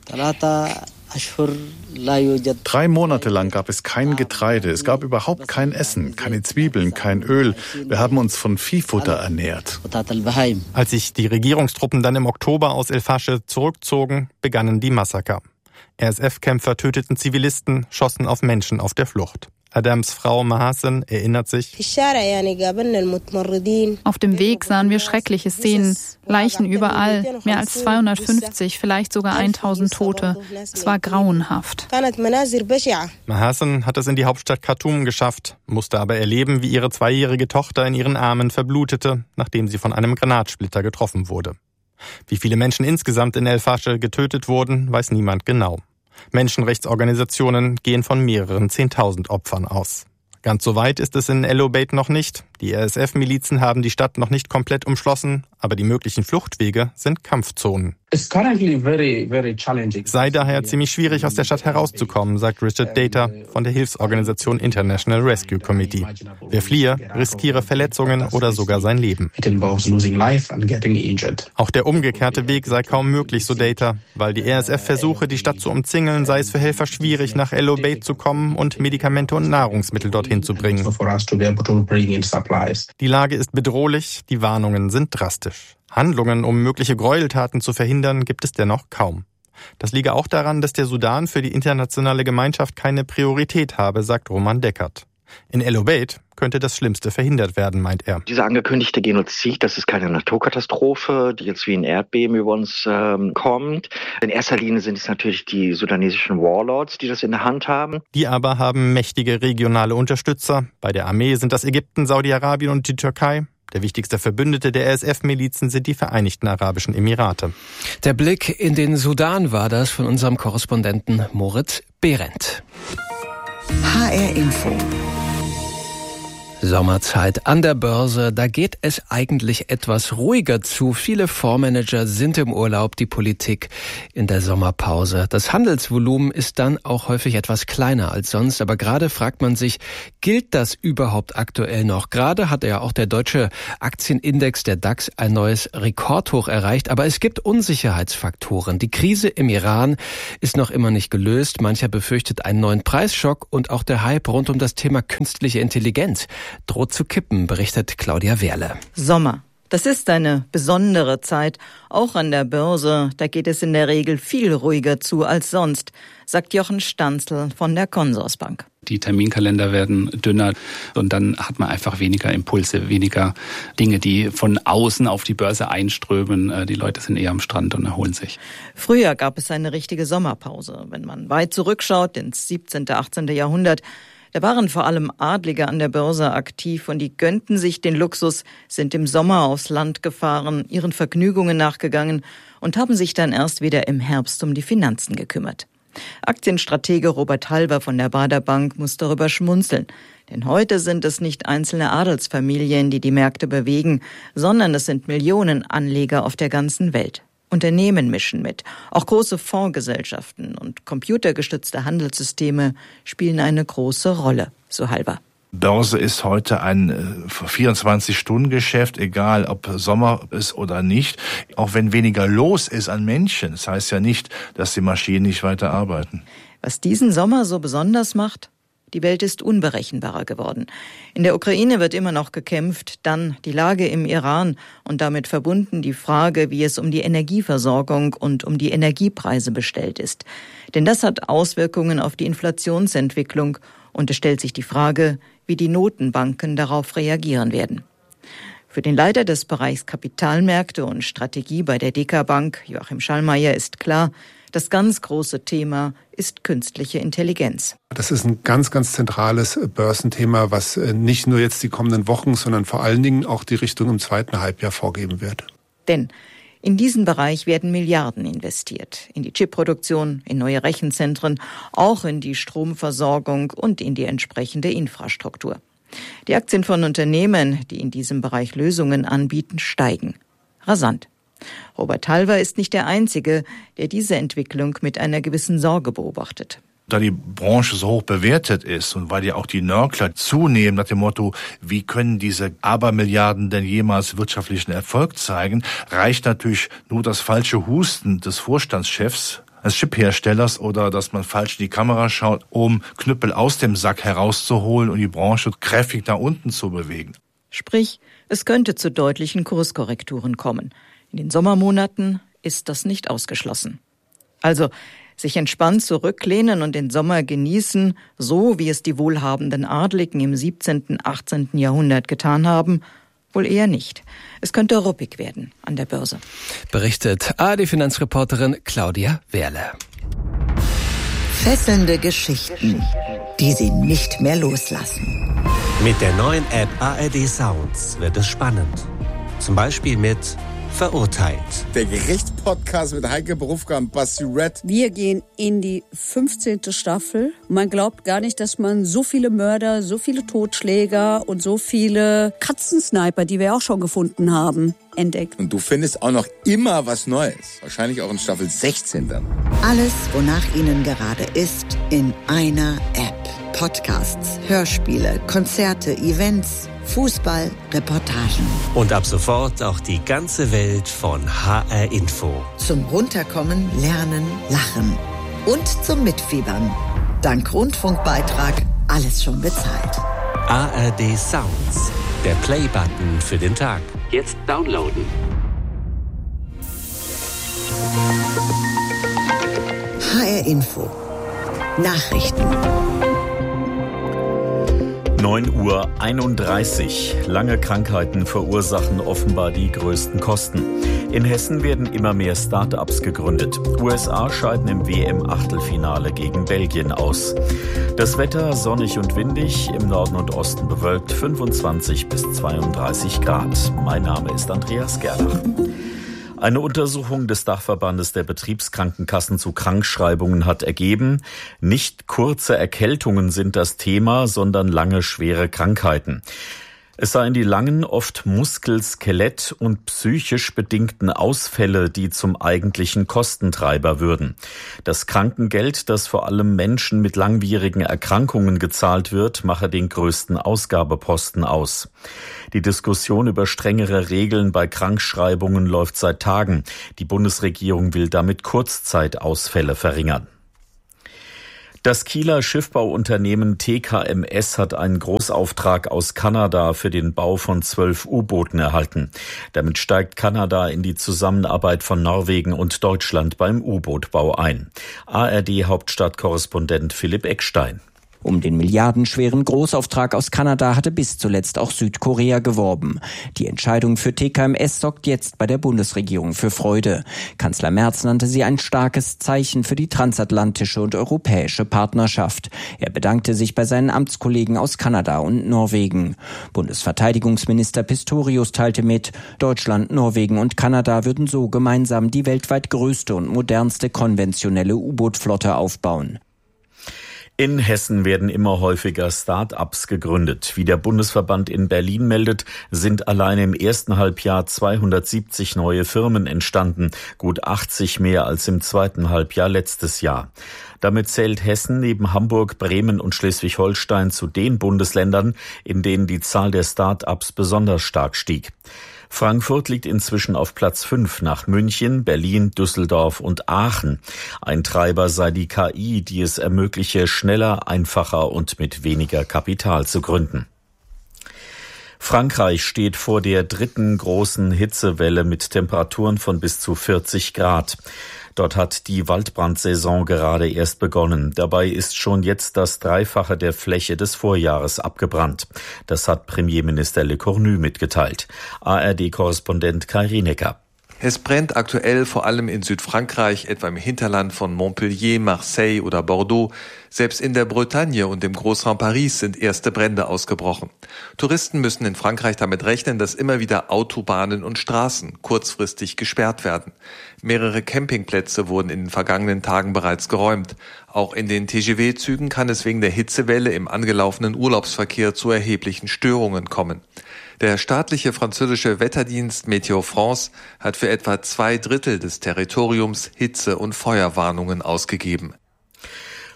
Q: 3 Monate lang gab es kein Getreide, es gab überhaupt kein Essen, keine Zwiebeln, kein Öl. Wir haben uns von Viehfutter ernährt.
N: Als sich die Regierungstruppen dann im Oktober aus El-Faschir zurückzogen, begannen die Massaker. RSF-Kämpfer töteten Zivilisten, schossen auf Menschen auf der Flucht. Adams Frau Mahasen erinnert sich:
R: Auf dem Weg sahen wir schreckliche Szenen, Leichen überall, mehr als 250, vielleicht sogar 1000 Tote. Es war grauenhaft.
N: Mahasen hat es in die Hauptstadt Khartoum geschafft, musste aber erleben, wie ihre 2-jährige Tochter in ihren Armen verblutete, nachdem sie von einem Granatsplitter getroffen wurde. Wie viele Menschen insgesamt in El-Faschir getötet wurden, weiß niemand genau. Menschenrechtsorganisationen gehen von mehreren 10.000 Opfern aus. Ganz so weit ist es in El Obeid noch nicht. Die RSF-Milizen haben die Stadt noch nicht komplett umschlossen, aber die möglichen Fluchtwege sind Kampfzonen. Es sei daher ziemlich schwierig, aus der Stadt herauszukommen, sagt Richard Data von der Hilfsorganisation International Rescue Committee. Wer fliehe, riskiere Verletzungen oder sogar sein Leben. Auch der umgekehrte Weg sei kaum möglich, so Data, weil die RSF versuche, die Stadt zu umzingeln, sei es für Helfer schwierig, nach El Obeid zu kommen und Medikamente und Nahrungsmittel dorthin zu bringen. Die Lage ist bedrohlich, die Warnungen sind drastisch. Handlungen, um mögliche Gräueltaten zu verhindern, gibt es dennoch kaum. Das liege auch daran, dass der Sudan für die internationale Gemeinschaft keine Priorität habe, sagt Roman Deckert. In El Obeid könnte das Schlimmste verhindert werden, meint er.
P: Dieser angekündigte Genozid, das ist keine Naturkatastrophe, die jetzt wie ein Erdbeben über uns kommt. In erster Linie sind es natürlich die sudanesischen Warlords, die das in der Hand haben.
N: Die aber haben mächtige regionale Unterstützer. Bei der Armee sind das Ägypten, Saudi-Arabien und die Türkei. Der wichtigste Verbündete der RSF-Milizen sind die Vereinigten Arabischen Emirate.
F: Der Blick in den Sudan war das von unserem Korrespondenten Moritz Behrendt.
A: HR Info.
F: Sommerzeit an der Börse, da geht es eigentlich etwas ruhiger zu. Viele Fondsmanager sind im Urlaub, die Politik in der Sommerpause. Das Handelsvolumen ist dann auch häufig etwas kleiner als sonst, aber gerade fragt man sich, gilt das überhaupt aktuell noch? Gerade hat ja auch der deutsche Aktienindex, der DAX, ein neues Rekordhoch erreicht, aber es gibt Unsicherheitsfaktoren. Die Krise im Iran ist noch immer nicht gelöst. Mancher befürchtet einen neuen Preisschock und auch der Hype rund um das Thema künstliche Intelligenz droht zu kippen, berichtet Claudia Wehrle.
S: Sommer. Das ist eine besondere Zeit, auch an der Börse. Da geht es in der Regel viel ruhiger zu als sonst, sagt Jochen Stanzel von der Consorsbank.
T: Die Terminkalender werden dünner und dann hat man einfach weniger Impulse, weniger Dinge, die von außen auf die Börse einströmen. Die Leute sind eher am Strand und erholen sich.
S: Früher gab es eine richtige Sommerpause. Wenn man weit zurückschaut, ins 17., 18. Jahrhundert, da waren vor allem Adlige an der Börse aktiv und die gönnten sich den Luxus, sind im Sommer aufs Land gefahren, ihren Vergnügungen nachgegangen und haben sich dann erst wieder im Herbst um die Finanzen gekümmert. Aktienstratege Robert Halver von der Baader Bank muss darüber schmunzeln. Denn heute sind es nicht einzelne Adelsfamilien, die die Märkte bewegen, sondern es sind Millionen Anleger auf der ganzen Welt. Unternehmen mischen mit. Auch große Fondsgesellschaften und computergestützte Handelssysteme spielen eine große Rolle, so Halver.
U: Börse ist heute ein 24-Stunden-Geschäft, egal ob Sommer ist oder nicht. Auch wenn weniger los ist an Menschen. Das heißt ja nicht, dass die Maschinen nicht weiter arbeiten.
S: Was diesen Sommer so besonders macht? Die Welt ist unberechenbarer geworden. In der Ukraine wird immer noch gekämpft, dann die Lage im Iran und damit verbunden die Frage, wie es um die Energieversorgung und um die Energiepreise bestellt ist. Denn das hat Auswirkungen auf die Inflationsentwicklung und es stellt sich die Frage, wie die Notenbanken darauf reagieren werden. Für den Leiter des Bereichs Kapitalmärkte und Strategie bei der DK Bank, Joachim Schallmeier, ist klar, das ganz große Thema ist künstliche Intelligenz.
V: Das ist ein ganz, ganz zentrales Börsenthema, was nicht nur jetzt die kommenden Wochen, sondern vor allen Dingen auch die Richtung im zweiten Halbjahr vorgeben wird.
S: Denn in diesen Bereich werden Milliarden investiert. In die Chipproduktion, in neue Rechenzentren, auch in die Stromversorgung und in die entsprechende Infrastruktur. Die Aktien von Unternehmen, die in diesem Bereich Lösungen anbieten, steigen. Rasant. Robert Halver ist nicht der Einzige, der diese Entwicklung mit einer gewissen Sorge beobachtet.
U: Da die Branche so hoch bewertet ist und weil ja auch die Nörgler zunehmen nach dem Motto, wie können diese Abermilliarden denn jemals wirtschaftlichen Erfolg zeigen, reicht natürlich nur das falsche Husten des Vorstandschefs, des Chipherstellers oder dass man falsch in die Kamera schaut, um Knüppel aus dem Sack herauszuholen und die Branche kräftig nach unten zu bewegen.
S: Sprich, es könnte zu deutlichen Kurskorrekturen kommen. In den Sommermonaten ist das nicht ausgeschlossen. Also sich entspannt zurücklehnen und den Sommer genießen, so wie es die wohlhabenden Adligen im 17., 18. Jahrhundert getan haben, wohl eher nicht. Es könnte ruppig werden an der Börse.
F: Berichtet ARD-Finanzreporterin Claudia Wehrle.
A: Fesselnde Geschichten, die Sie nicht mehr loslassen.
C: Mit der neuen App ARD Sounds wird es spannend. Zum Beispiel mit Verurteilt.
D: Der Gerichtspodcast mit Heike Berufka und Basti Red.
W: Wir gehen in die 15. Staffel. Man glaubt gar nicht, dass man so viele Mörder, so viele Totschläger und so viele Katzensniper, die wir auch schon gefunden haben, entdeckt.
D: Und du findest auch noch immer was Neues. Wahrscheinlich auch in Staffel 16 dann.
A: Alles, wonach Ihnen gerade ist, in einer App. Podcasts, Hörspiele, Konzerte, Events, Fußball, Reportagen.
C: Und ab sofort auch die ganze Welt von HR Info.
A: Zum Runterkommen, Lernen, Lachen und zum Mitfiebern. Dank Rundfunkbeitrag alles schon bezahlt.
C: ARD Sounds, der Play-Button für den Tag. Jetzt downloaden.
A: HR Info. Nachrichten.
B: 9:31 Uhr. Lange Krankheiten verursachen offenbar die größten Kosten. In Hessen werden immer mehr Start-ups gegründet. USA scheiden im WM-Achtelfinale gegen Belgien aus. Das Wetter sonnig und windig, im Norden und Osten bewölkt, 25 bis 32 Grad. Mein Name ist Andreas Gerlach. Eine Untersuchung des Dachverbandes der Betriebskrankenkassen zu Krankschreibungen hat ergeben, nicht kurze Erkältungen sind das Thema, sondern lange schwere Krankheiten. Es seien die langen, oft Muskel-, Skelett- und psychisch bedingten Ausfälle, die zum eigentlichen Kostentreiber würden. Das Krankengeld, das vor allem Menschen mit langwierigen Erkrankungen gezahlt wird, mache den größten Ausgabeposten aus. Die Diskussion über strengere Regeln bei Krankschreibungen läuft seit Tagen. Die Bundesregierung will damit Kurzzeitausfälle verringern. Das Kieler Schiffbauunternehmen TKMS hat einen Großauftrag aus Kanada für den Bau von 12 U-Booten erhalten. Damit steigt Kanada in die Zusammenarbeit von Norwegen und Deutschland beim U-Bootbau ein. ARD-Hauptstadtkorrespondent Philipp Eckstein.
X: Um den milliardenschweren Großauftrag aus Kanada hatte bis zuletzt auch Südkorea geworben. Die Entscheidung für TKMS sorgt jetzt bei der Bundesregierung für Freude. Kanzler Merz nannte sie ein starkes Zeichen für die transatlantische und europäische Partnerschaft. Er bedankte sich bei seinen Amtskollegen aus Kanada und Norwegen. Bundesverteidigungsminister Pistorius teilte mit, Deutschland, Norwegen und Kanada würden so gemeinsam die weltweit größte und modernste konventionelle U-Boot-Flotte aufbauen.
B: In Hessen werden immer häufiger Start-ups gegründet. Wie der Bundesverband in Berlin meldet, sind allein im ersten Halbjahr 270 neue Firmen entstanden, gut 80 mehr als im zweiten Halbjahr letztes Jahr. Damit zählt Hessen neben Hamburg, Bremen und Schleswig-Holstein zu den Bundesländern, in denen die Zahl der Start-ups besonders stark stieg. Frankfurt liegt inzwischen auf Platz 5 nach München, Berlin, Düsseldorf und Aachen. Ein Treiber sei die KI, die es ermögliche, schneller, einfacher und mit weniger Kapital zu gründen. Frankreich steht vor der dritten großen Hitzewelle mit Temperaturen von bis zu 40 Grad. Dort hat die Waldbrandsaison gerade erst begonnen. Dabei ist schon jetzt das Dreifache der Fläche des Vorjahres abgebrannt. Das hat Premierminister Le Cornu mitgeteilt. ARD-Korrespondent Kai Rienecker.
Y: Es brennt aktuell vor allem in Südfrankreich, etwa im Hinterland von Montpellier, Marseille oder Bordeaux. Selbst in der Bretagne und im Großraum Paris sind erste Brände ausgebrochen. Touristen müssen in Frankreich damit rechnen, dass immer wieder Autobahnen und Straßen kurzfristig gesperrt werden. Mehrere Campingplätze wurden in den vergangenen Tagen bereits geräumt. Auch in den TGV-Zügen kann es wegen der Hitzewelle im angelaufenen Urlaubsverkehr zu erheblichen Störungen kommen. Der staatliche französische Wetterdienst Météo France hat für etwa 2/3 des Territoriums Hitze- und Feuerwarnungen ausgegeben.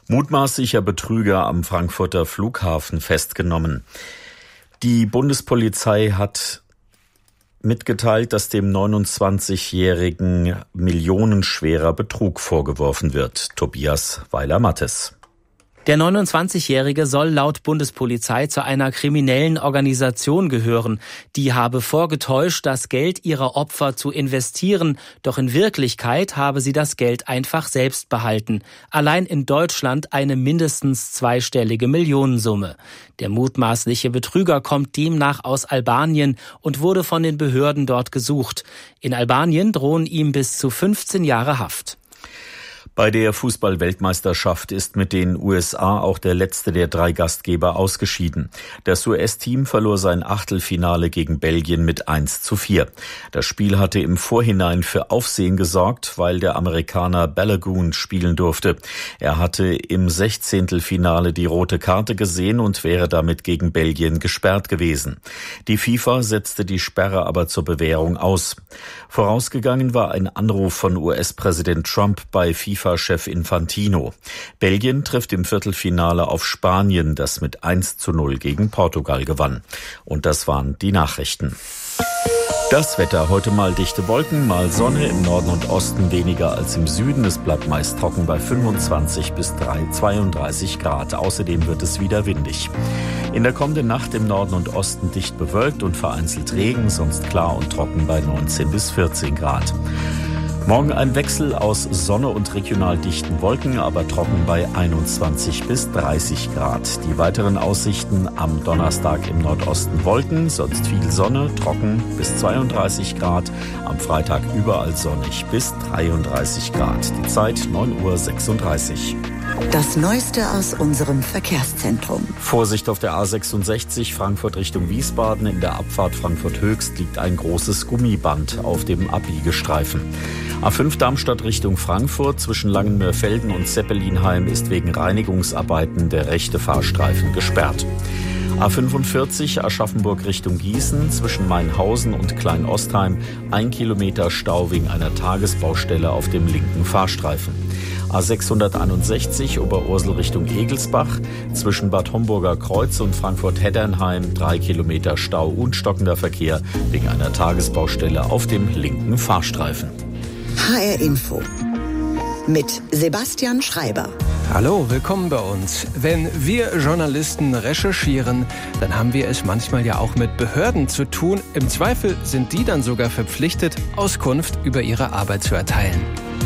B: Mutmaßlicher Betrüger am Frankfurter Flughafen festgenommen. Die Bundespolizei hat mitgeteilt, dass dem 29-jährigen millionenschwerer Betrug vorgeworfen wird. Tobias Weiler-Mattes.
E: Der 29-Jährige soll laut Bundespolizei zu einer kriminellen Organisation gehören. Die habe vorgetäuscht, das Geld ihrer Opfer zu investieren. Doch in Wirklichkeit habe sie das Geld einfach selbst behalten. Allein in Deutschland eine mindestens zweistellige Millionensumme. Der mutmaßliche Betrüger kommt demnach aus Albanien und wurde von den Behörden dort gesucht. In Albanien drohen ihm bis zu 15 Jahre Haft.
B: Bei der Fußball-Weltmeisterschaft ist mit den USA auch der letzte der 3 Gastgeber ausgeschieden. Das US-Team verlor sein Achtelfinale gegen Belgien mit 1:4. Das Spiel hatte im Vorhinein für Aufsehen gesorgt, weil der Amerikaner Balogun spielen durfte. Er hatte im 16. Finale die rote Karte gesehen und wäre damit gegen Belgien gesperrt gewesen. Die FIFA setzte die Sperre aber zur Bewährung aus. Vorausgegangen war ein Anruf von US-Präsident Trump bei FIFA-Chef Infantino. Belgien trifft im Viertelfinale auf Spanien, das mit 1:0 gegen Portugal gewann. Und das waren die Nachrichten. Das Wetter, heute mal dichte Wolken, mal Sonne, im Norden und Osten weniger als im Süden. Es bleibt meist trocken bei 25 bis 32 Grad. Außerdem wird es wieder windig. In der kommenden Nacht im Norden und Osten dicht bewölkt und vereinzelt Regen, sonst klar und trocken bei 19 bis 14 Grad. Morgen ein Wechsel aus Sonne und regional dichten Wolken, aber trocken bei 21 bis 30 Grad. Die weiteren Aussichten am Donnerstag im Nordosten Wolken, sonst viel Sonne, trocken bis 32 Grad. Am Freitag überall sonnig bis 33 Grad. Die Zeit 9:36 Uhr.
A: Das Neueste aus unserem Verkehrszentrum.
B: Vorsicht auf der A66 Frankfurt Richtung Wiesbaden. In der Abfahrt Frankfurt Höchst liegt ein großes Gummiband auf dem Abbiegestreifen. A5 Darmstadt Richtung Frankfurt zwischen Langenmörfelden und Zeppelinheim ist wegen Reinigungsarbeiten der rechte Fahrstreifen gesperrt. A45 Aschaffenburg Richtung Gießen zwischen Mainhausen und Kleinostheim 1 Kilometer Stau wegen einer Tagesbaustelle auf dem linken Fahrstreifen. A661 Oberursel Richtung Egelsbach zwischen Bad Homburger Kreuz und Frankfurt-Heddernheim 3 Kilometer Stau und stockender Verkehr wegen einer Tagesbaustelle auf dem linken Fahrstreifen.
A: HR Info mit Sebastian Schreiber.
F: Hallo, willkommen bei uns. Wenn wir Journalisten recherchieren, dann haben wir es manchmal ja auch mit Behörden zu tun. Im Zweifel sind die dann sogar verpflichtet, Auskunft über ihre Arbeit zu erteilen.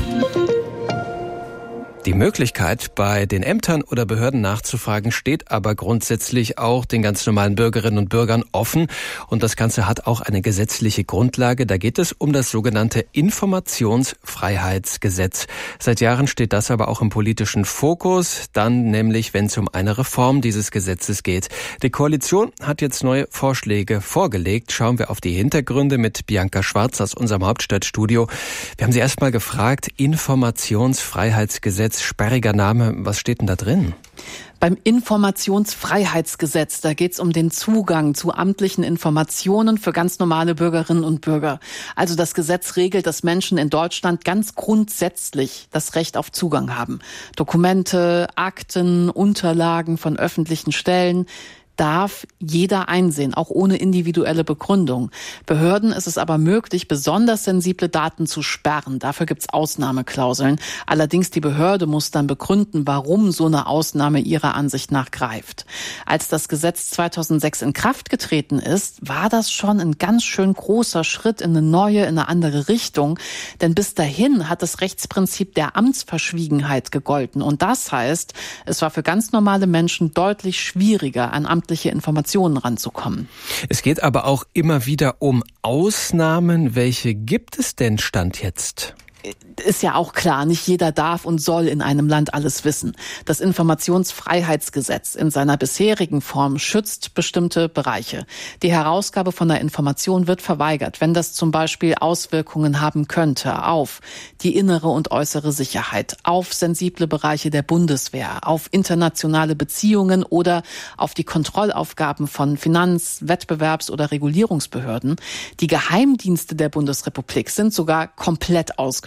F: Die Möglichkeit, bei den Ämtern oder Behörden nachzufragen, steht aber grundsätzlich auch den ganz normalen Bürgerinnen und Bürgern offen. Und das Ganze hat auch eine gesetzliche Grundlage. Da geht es um das sogenannte Informationsfreiheitsgesetz. Seit Jahren steht das aber auch im politischen Fokus, dann nämlich, wenn es um eine Reform dieses Gesetzes geht. Die Koalition hat jetzt neue Vorschläge vorgelegt. Schauen wir auf die Hintergründe mit Bianca Schwarz aus unserem Hauptstadtstudio. Wir haben sie erst mal gefragt, Informationsfreiheitsgesetz, sperriger Name, was steht denn da drin?
G: Beim Informationsfreiheitsgesetz, da geht es um den Zugang zu amtlichen Informationen für ganz normale Bürgerinnen und Bürger. Also das Gesetz regelt, dass Menschen in Deutschland ganz grundsätzlich das Recht auf Zugang haben. Dokumente, Akten, Unterlagen von öffentlichen Stellen darf jeder einsehen, auch ohne individuelle Begründung. Behörden ist es aber möglich, besonders sensible Daten zu sperren. Dafür gibt's Ausnahmeklauseln. Allerdings die Behörde muss dann begründen, warum so eine Ausnahme ihrer Ansicht nach greift. Als das Gesetz 2006 in Kraft getreten ist, war das schon ein ganz schön großer Schritt in eine neue, in eine andere Richtung. Denn bis dahin hat das Rechtsprinzip der Amtsverschwiegenheit gegolten. Und das heißt, es war für ganz normale Menschen deutlich schwieriger, an amtliche Informationen ranzukommen.
F: Es geht aber auch immer wieder um Ausnahmen. Welche gibt es denn Stand jetzt?
G: Ist ja auch klar, nicht jeder darf und soll in einem Land alles wissen. Das Informationsfreiheitsgesetz in seiner bisherigen Form schützt bestimmte Bereiche. Die Herausgabe von einer Information wird verweigert, wenn das zum Beispiel Auswirkungen haben könnte auf die innere und äußere Sicherheit, auf sensible Bereiche der Bundeswehr, auf internationale Beziehungen oder auf die Kontrollaufgaben von Finanz-, Wettbewerbs- oder Regulierungsbehörden. Die Geheimdienste der Bundesrepublik sind sogar komplett ausgenommen.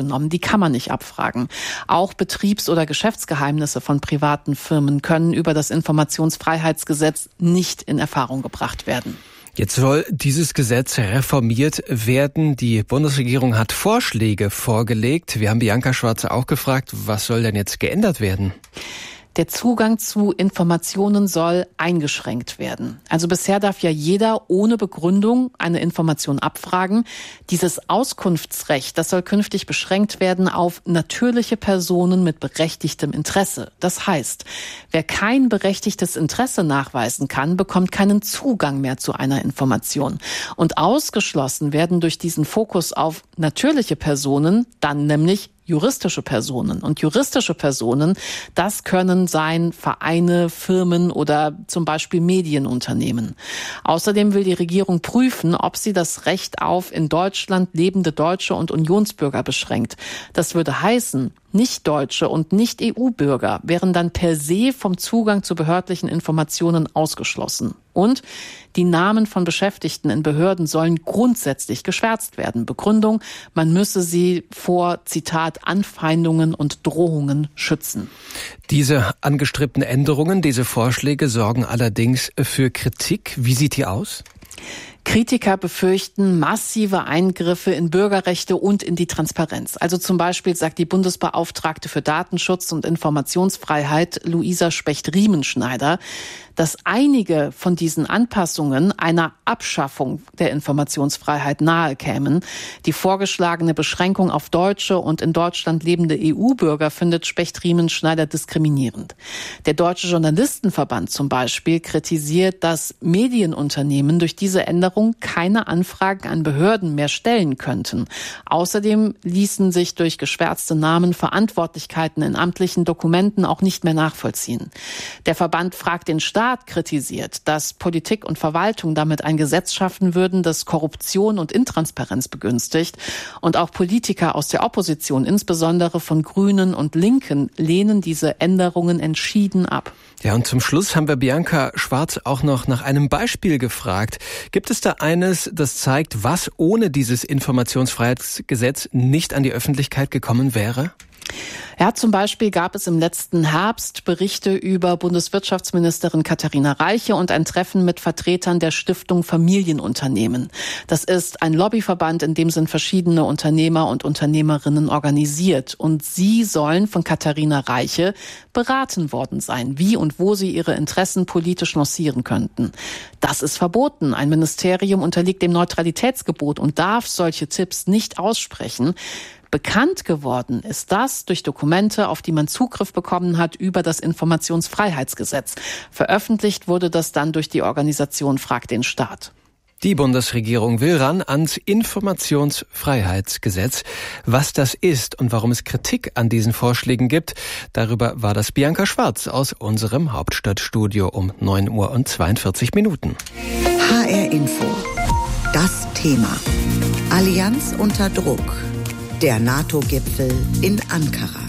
G: genommen. Die kann man nicht abfragen. Auch Betriebs- oder Geschäftsgeheimnisse von privaten Firmen können über das Informationsfreiheitsgesetz nicht in Erfahrung gebracht werden.
F: Jetzt soll dieses Gesetz reformiert werden. Die Bundesregierung hat Vorschläge vorgelegt. Wir haben Bianca Schwarze auch gefragt, was soll denn jetzt geändert werden?
G: Der Zugang zu Informationen soll eingeschränkt werden. Also bisher darf ja jeder ohne Begründung eine Information abfragen. Dieses Auskunftsrecht, das soll künftig beschränkt werden auf natürliche Personen mit berechtigtem Interesse. Das heißt, wer kein berechtigtes Interesse nachweisen kann, bekommt keinen Zugang mehr zu einer Information. Und ausgeschlossen werden durch diesen Fokus auf natürliche Personen dann nämlich juristische Personen. Und juristische Personen, das können sein Vereine, Firmen oder zum Beispiel Medienunternehmen. Außerdem will die Regierung prüfen, ob sie das Recht auf in Deutschland lebende Deutsche und Unionsbürger beschränkt. Das würde heißen, Nicht-Deutsche und Nicht-EU-Bürger wären dann per se vom Zugang zu behördlichen Informationen ausgeschlossen. Und die Namen von Beschäftigten in Behörden sollen grundsätzlich geschwärzt werden. Begründung, man müsse sie vor, Zitat, Anfeindungen und Drohungen schützen.
F: Diese angestrebten Änderungen, diese Vorschläge sorgen allerdings für Kritik. Wie sieht die aus?
G: Kritiker befürchten massive Eingriffe in Bürgerrechte und in die Transparenz. Also zum Beispiel sagt die Bundesbeauftragte für Datenschutz und Informationsfreiheit, Luisa Specht-Riemenschneider, dass einige von diesen Anpassungen einer Abschaffung der Informationsfreiheit nahe kämen. Die vorgeschlagene Beschränkung auf Deutsche und in Deutschland lebende EU-Bürger findet Specht-Riemenschneider diskriminierend. Der Deutsche Journalistenverband zum Beispiel kritisiert, dass Medienunternehmen durch diese Änderung keine Anfragen an Behörden mehr stellen könnten. Außerdem ließen sich durch geschwärzte Namen Verantwortlichkeiten in amtlichen Dokumenten auch nicht mehr nachvollziehen. Der Verband fragt den Staat, kritisiert, dass Politik und Verwaltung damit ein Gesetz schaffen würden, das Korruption und Intransparenz begünstigt. Und auch Politiker aus der Opposition, insbesondere von Grünen und Linken, lehnen diese Änderungen entschieden ab.
F: Ja, und zum Schluss haben wir Bianca Schwarz auch noch nach einem Beispiel gefragt. Gibt es da eines, das zeigt, was ohne dieses Informationsfreiheitsgesetz nicht an die Öffentlichkeit gekommen wäre?
G: Ja, zum Beispiel gab es im letzten Herbst Berichte über Bundeswirtschaftsministerin Katharina Reiche und ein Treffen mit Vertretern der Stiftung Familienunternehmen. Das ist ein Lobbyverband, in dem sind verschiedene Unternehmer und Unternehmerinnen organisiert. Und sie sollen von Katharina Reiche beraten worden sein, wie und wo sie ihre Interessen politisch lancieren könnten. Das ist verboten. Ein Ministerium unterliegt dem Neutralitätsgebot und darf solche Tipps nicht aussprechen. Bekannt geworden ist das durch Dokumente, auf die man Zugriff bekommen hat über das Informationsfreiheitsgesetz. Veröffentlicht wurde das dann durch die Organisation Frag den Staat.
F: Die Bundesregierung will ran ans Informationsfreiheitsgesetz. Was das ist und warum es Kritik an diesen Vorschlägen gibt, darüber war das Bianca Schwarz aus unserem Hauptstadtstudio um 9:42 Uhr.
A: HR Info. Das Thema. Allianz unter Druck. Der NATO-Gipfel in Ankara.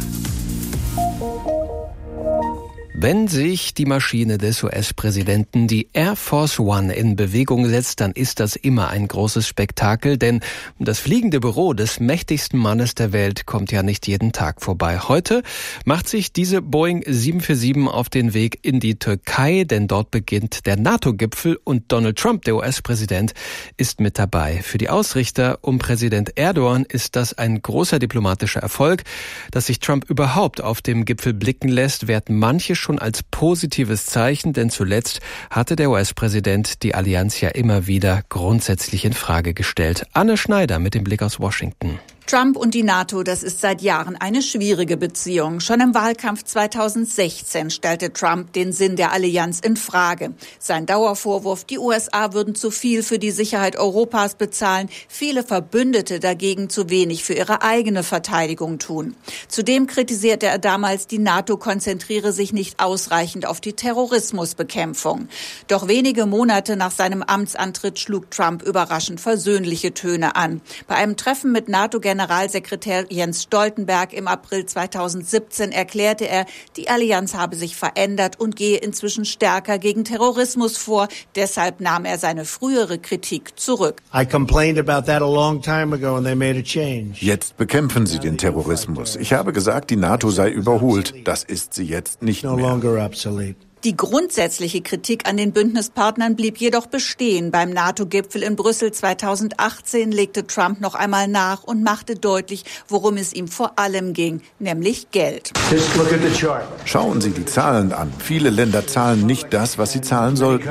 F: Wenn sich die Maschine des US-Präsidenten, die Air Force One, in Bewegung setzt, dann ist das immer ein großes Spektakel, denn das fliegende Büro des mächtigsten Mannes der Welt kommt ja nicht jeden Tag vorbei. Heute macht sich diese Boeing 747 auf den Weg in die Türkei, denn dort beginnt der NATO-Gipfel und Donald Trump, der US-Präsident, ist mit dabei. Für die Ausrichter um Präsident Erdogan ist das ein großer diplomatischer Erfolg. Dass sich Trump überhaupt auf dem Gipfel blicken lässt, werten manche schon als positives Zeichen, denn zuletzt hatte der US-Präsident die Allianz ja immer wieder grundsätzlich in Frage gestellt. Anne Schneider mit dem Blick aus Washington.
H: Trump und die NATO, das ist seit Jahren eine schwierige Beziehung. Schon im Wahlkampf 2016 stellte Trump den Sinn der Allianz in Frage. Sein Dauervorwurf, die USA würden zu viel für die Sicherheit Europas bezahlen, viele Verbündete dagegen zu wenig für ihre eigene Verteidigung tun. Zudem kritisierte er damals, die NATO konzentriere sich nicht ausreichend auf die Terrorismusbekämpfung. Doch wenige Monate nach seinem Amtsantritt schlug Trump überraschend versöhnliche Töne an. Bei einem Treffen mit NATO-General NATO-Generalsekretär Jens Stoltenberg im April 2017 erklärte er, die Allianz habe sich verändert und gehe inzwischen stärker gegen Terrorismus vor. Deshalb nahm er seine frühere Kritik zurück.
I: Jetzt bekämpfen sie den Terrorismus. Ich habe gesagt, die NATO sei überholt. Das ist sie jetzt nicht mehr.
H: Die grundsätzliche Kritik an den Bündnispartnern blieb jedoch bestehen. Beim NATO-Gipfel in Brüssel 2018 legte Trump noch einmal nach und machte deutlich, worum es ihm vor allem ging, nämlich Geld.
I: Schauen Sie die Zahlen an. Viele Länder zahlen nicht das, was sie zahlen sollten.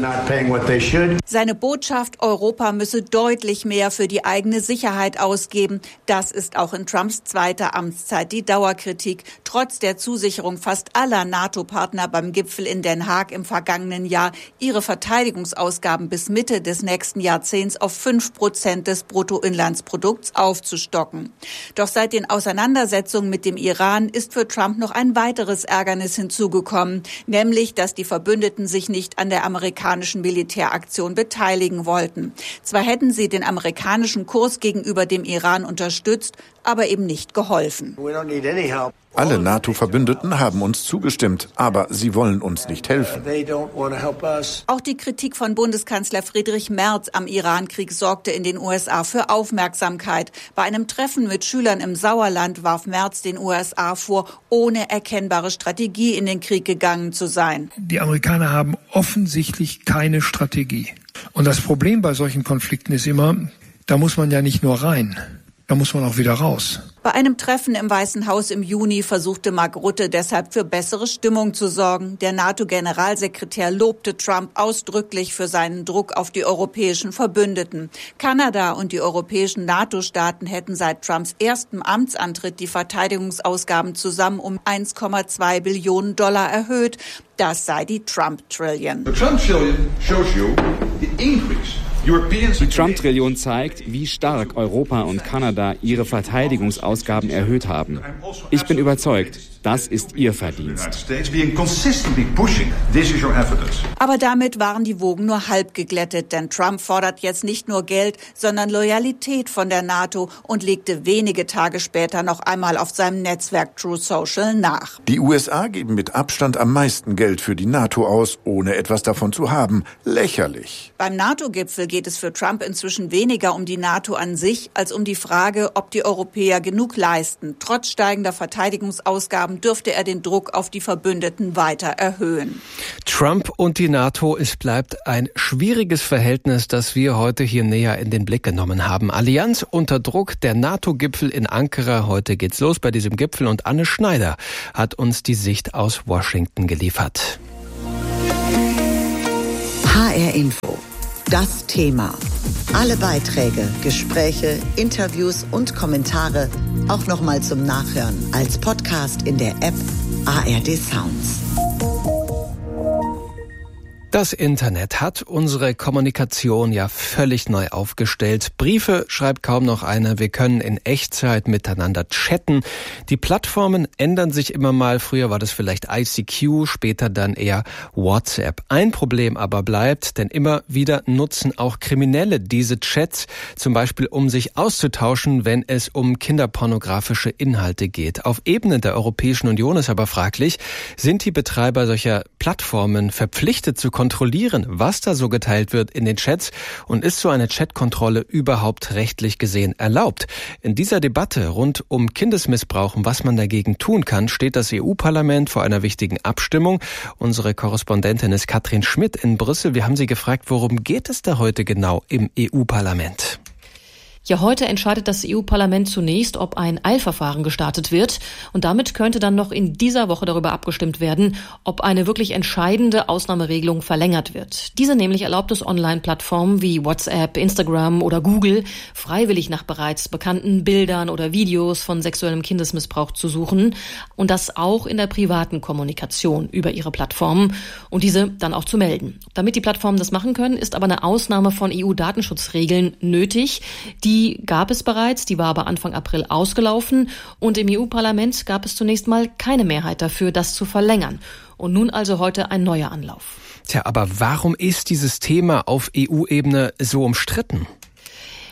H: Seine Botschaft, Europa müsse deutlich mehr für die eigene Sicherheit ausgeben. Das ist auch in Trumps zweiter Amtszeit die Dauerkritik. Trotz der Zusicherung fast aller NATO-Partner beim Gipfel in Den Haag im vergangenen Jahr, ihre Verteidigungsausgaben bis Mitte des nächsten Jahrzehnts auf 5% des Bruttoinlandsprodukts aufzustocken. Doch seit den Auseinandersetzungen mit dem Iran ist für Trump noch ein weiteres Ärgernis hinzugekommen, nämlich, dass die Verbündeten sich nicht an der amerikanischen Militäraktion beteiligen wollten. Zwar hätten sie den amerikanischen Kurs gegenüber dem Iran unterstützt, aber eben nicht geholfen.
I: Alle NATO-Verbündeten haben uns zugestimmt, aber sie wollen uns nicht helfen.
H: Auch die Kritik von Bundeskanzler Friedrich Merz am Irankrieg sorgte in den USA für Aufmerksamkeit. Bei einem Treffen mit Schülern im Sauerland warf Merz den USA vor, ohne erkennbare Strategie in den Krieg gegangen zu sein.
J: Die Amerikaner haben offensichtlich keine Strategie. Und das Problem bei solchen Konflikten ist immer, da muss man ja nicht nur rein. Da muss man auch wieder raus.
H: Bei einem Treffen im Weißen Haus im Juni versuchte Mark Rutte deshalb für bessere Stimmung zu sorgen. Der NATO-Generalsekretär lobte Trump ausdrücklich für seinen Druck auf die europäischen Verbündeten. Kanada und die europäischen NATO-Staaten hätten seit Trumps erstem Amtsantritt die Verteidigungsausgaben zusammen um 1,2 Billionen Dollar erhöht. Das sei die Trump-Trillion.
K: The Trump-Trillion shows you the increase.
L: Die Trump-Trillion zeigt, wie stark Europa und Kanada ihre Verteidigungsausgaben erhöht haben. Ich bin überzeugt, das ist ihr Verdienst.
H: Aber damit waren die Wogen nur halb geglättet, denn Trump fordert jetzt nicht nur Geld, sondern Loyalität von der NATO und legte wenige Tage später noch einmal auf seinem Netzwerk Truth Social nach.
I: Die USA geben mit Abstand am meisten Geld für die NATO aus, ohne etwas davon zu haben. Lächerlich.
H: Beim NATO-Gipfel geht es für Trump inzwischen weniger um die NATO an sich, als um die Frage, ob die Europäer genug leisten. Trotz steigender Verteidigungsausgaben dürfte er den Druck auf die Verbündeten weiter erhöhen.
F: Trump und die NATO, es bleibt ein schwieriges Verhältnis, das wir heute hier näher in den Blick genommen haben. Allianz unter Druck, der NATO-Gipfel in Ankara. Heute geht's los bei diesem Gipfel und Anne Schneider hat uns die Sicht aus Washington geliefert.
A: HR Info. Das Thema. Alle Beiträge, Gespräche, Interviews und Kommentare auch nochmal zum Nachhören als Podcast in der App ARD Sounds.
F: Das Internet hat unsere Kommunikation ja völlig neu aufgestellt. Briefe schreibt kaum noch einer. Wir können in Echtzeit miteinander chatten. Die Plattformen ändern sich immer mal. Früher war das vielleicht ICQ, später dann eher WhatsApp. Ein Problem aber bleibt, denn immer wieder nutzen auch Kriminelle diese Chats, zum Beispiel um sich auszutauschen, wenn es um kinderpornografische Inhalte geht. Auf Ebene der Europäischen Union ist aber fraglich, sind die Betreiber solcher Plattformen verpflichtet zu kontrollieren, was da so geteilt wird in den Chats, und ist so eine Chatkontrolle überhaupt rechtlich gesehen erlaubt? In dieser Debatte rund um Kindesmissbrauch und was man dagegen tun kann, steht das EU-Parlament vor einer wichtigen Abstimmung. Unsere Korrespondentin ist Katrin Schmidt in Brüssel. Wir haben sie gefragt, worum geht es da heute genau im EU-Parlament?
M: Ja, heute entscheidet das EU-Parlament zunächst, ob ein Eilverfahren gestartet wird. Und damit könnte dann noch in dieser Woche darüber abgestimmt werden, ob eine wirklich entscheidende Ausnahmeregelung verlängert wird. Diese nämlich erlaubt es Online-Plattformen wie WhatsApp, Instagram oder Google, freiwillig nach bereits bekannten Bildern oder Videos von sexuellem Kindesmissbrauch zu suchen. Und das auch in der privaten Kommunikation über ihre Plattformen und diese dann auch zu melden. Damit die Plattformen das machen können, ist aber eine Ausnahme von EU-Datenschutzregeln nötig. Die gab es bereits, die war aber Anfang April ausgelaufen und im EU-Parlament gab es zunächst mal keine Mehrheit dafür, das zu verlängern. Und nun also heute ein neuer Anlauf.
F: Tja, aber warum ist dieses Thema auf EU-Ebene so umstritten?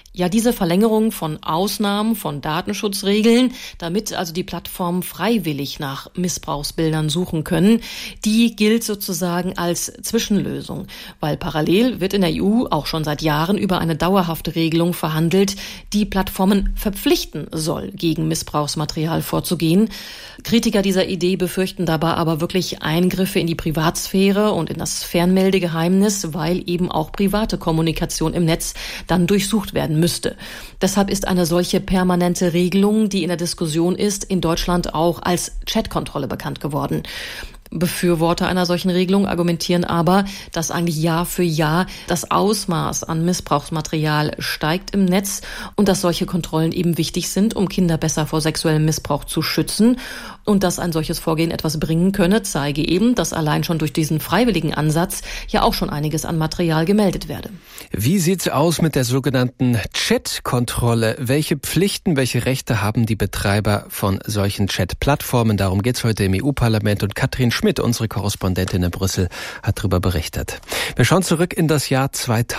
M: Ja, diese Verlängerung von Ausnahmen, von Datenschutzregeln, damit also die Plattformen freiwillig nach Missbrauchsbildern suchen können, die gilt sozusagen als Zwischenlösung, weil parallel wird in der EU auch schon seit Jahren über eine dauerhafte Regelung verhandelt, die Plattformen verpflichten soll, gegen Missbrauchsmaterial vorzugehen. Kritiker dieser Idee befürchten dabei aber wirklich Eingriffe in die Privatsphäre und in das Fernmeldegeheimnis, weil eben auch private Kommunikation im Netz dann durchsucht werden müsste. Deshalb ist eine solche permanente Regelung, die in der Diskussion ist, in Deutschland auch als Chatkontrolle bekannt geworden. Befürworter einer solchen Regelung argumentieren aber, dass eigentlich Jahr für Jahr das Ausmaß an Missbrauchsmaterial steigt im Netz und dass solche Kontrollen eben wichtig sind, um Kinder besser vor sexuellem Missbrauch zu schützen. Und dass ein solches Vorgehen etwas bringen könne, zeige eben, dass allein schon durch diesen freiwilligen Ansatz ja auch schon einiges an Material gemeldet werde.
F: Wie sieht's aus mit der sogenannten Chat-Kontrolle? Welche Pflichten, welche Rechte haben die Betreiber von solchen Chat-Plattformen? Darum geht's heute im EU-Parlament und Katrin Schmidt, unsere Korrespondentin in Brüssel, hat darüber berichtet. Wir schauen zurück in das Jahr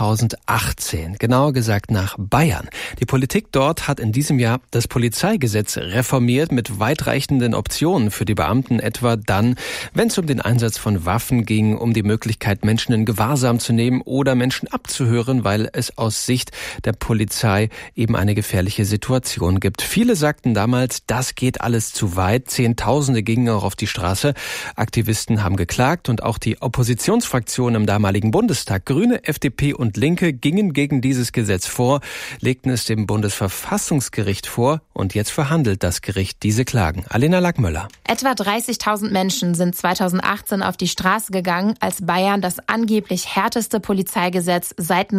F: 2018, genauer gesagt nach Bayern. Die Politik dort hat in diesem Jahr das Polizeigesetz reformiert mit weitreichenden Optionen für die Beamten, etwa dann, wenn es um den Einsatz von Waffen ging, um die Möglichkeit, Menschen in Gewahrsam zu nehmen oder Menschen abzuhören, weil es aus Sicht der Polizei eben eine gefährliche Situation gibt. Viele sagten damals, das geht alles zu weit. Zehntausende gingen auch auf die Straße. Aktivisten haben geklagt und auch die Oppositionsfraktionen im damaligen Bundestag, Grüne, FDP und Linke, gingen gegen dieses Gesetz vor, legten es dem Bundesverfassungsgericht vor und jetzt verhandelt das Gericht diese Klagen. Alena Lackmöller.
N: Etwa 30.000 Menschen sind 2018 auf die Straße gegangen, als Bayern das angeblich härteste Polizeigesetz seit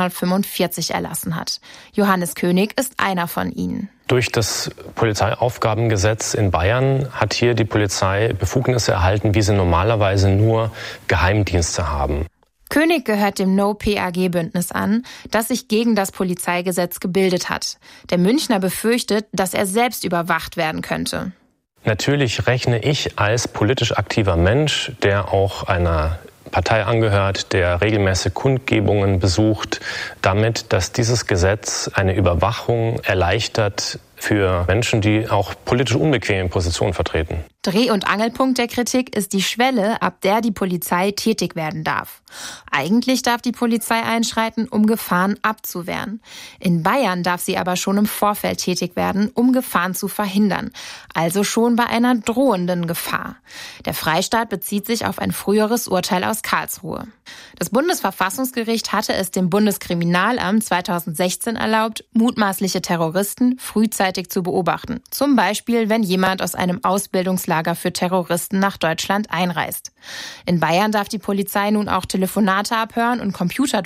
N: 1945 erlassen hat. Johannes König ist einer von ihnen.
O: Durch das Polizeiaufgabengesetz in Bayern hat hier die Polizei Befugnisse erhalten, wie sie normalerweise nur Geheimdienste haben.
N: König gehört dem No-PAG-Bündnis an, das sich gegen das Polizeigesetz gebildet hat. Der Münchner befürchtet, dass er selbst überwacht werden könnte.
O: Natürlich rechne ich als politisch aktiver Mensch, der auch einer Partei angehört, der regelmäßig Kundgebungen besucht, damit, dass dieses Gesetz eine Überwachung erleichtert für Menschen, die auch politisch unbequeme Positionen vertreten.
N: Dreh- und Angelpunkt der Kritik ist die Schwelle, ab der die Polizei tätig werden darf. Eigentlich darf die Polizei einschreiten, um Gefahren abzuwehren. In Bayern darf sie aber schon im Vorfeld tätig werden, um Gefahren zu verhindern. Also schon bei einer drohenden Gefahr. Der Freistaat bezieht sich auf ein früheres Urteil aus Karlsruhe. Das Bundesverfassungsgericht hatte es dem Bundeskriminalamt 2016 erlaubt, mutmaßliche Terroristen frühzeitig zu beobachten. Zum Beispiel, wenn jemand aus einem Ausbildungslager für Terroristen nach Deutschland einreist. In Bayern darf die Polizei nun auch Telefonate abhören und Computer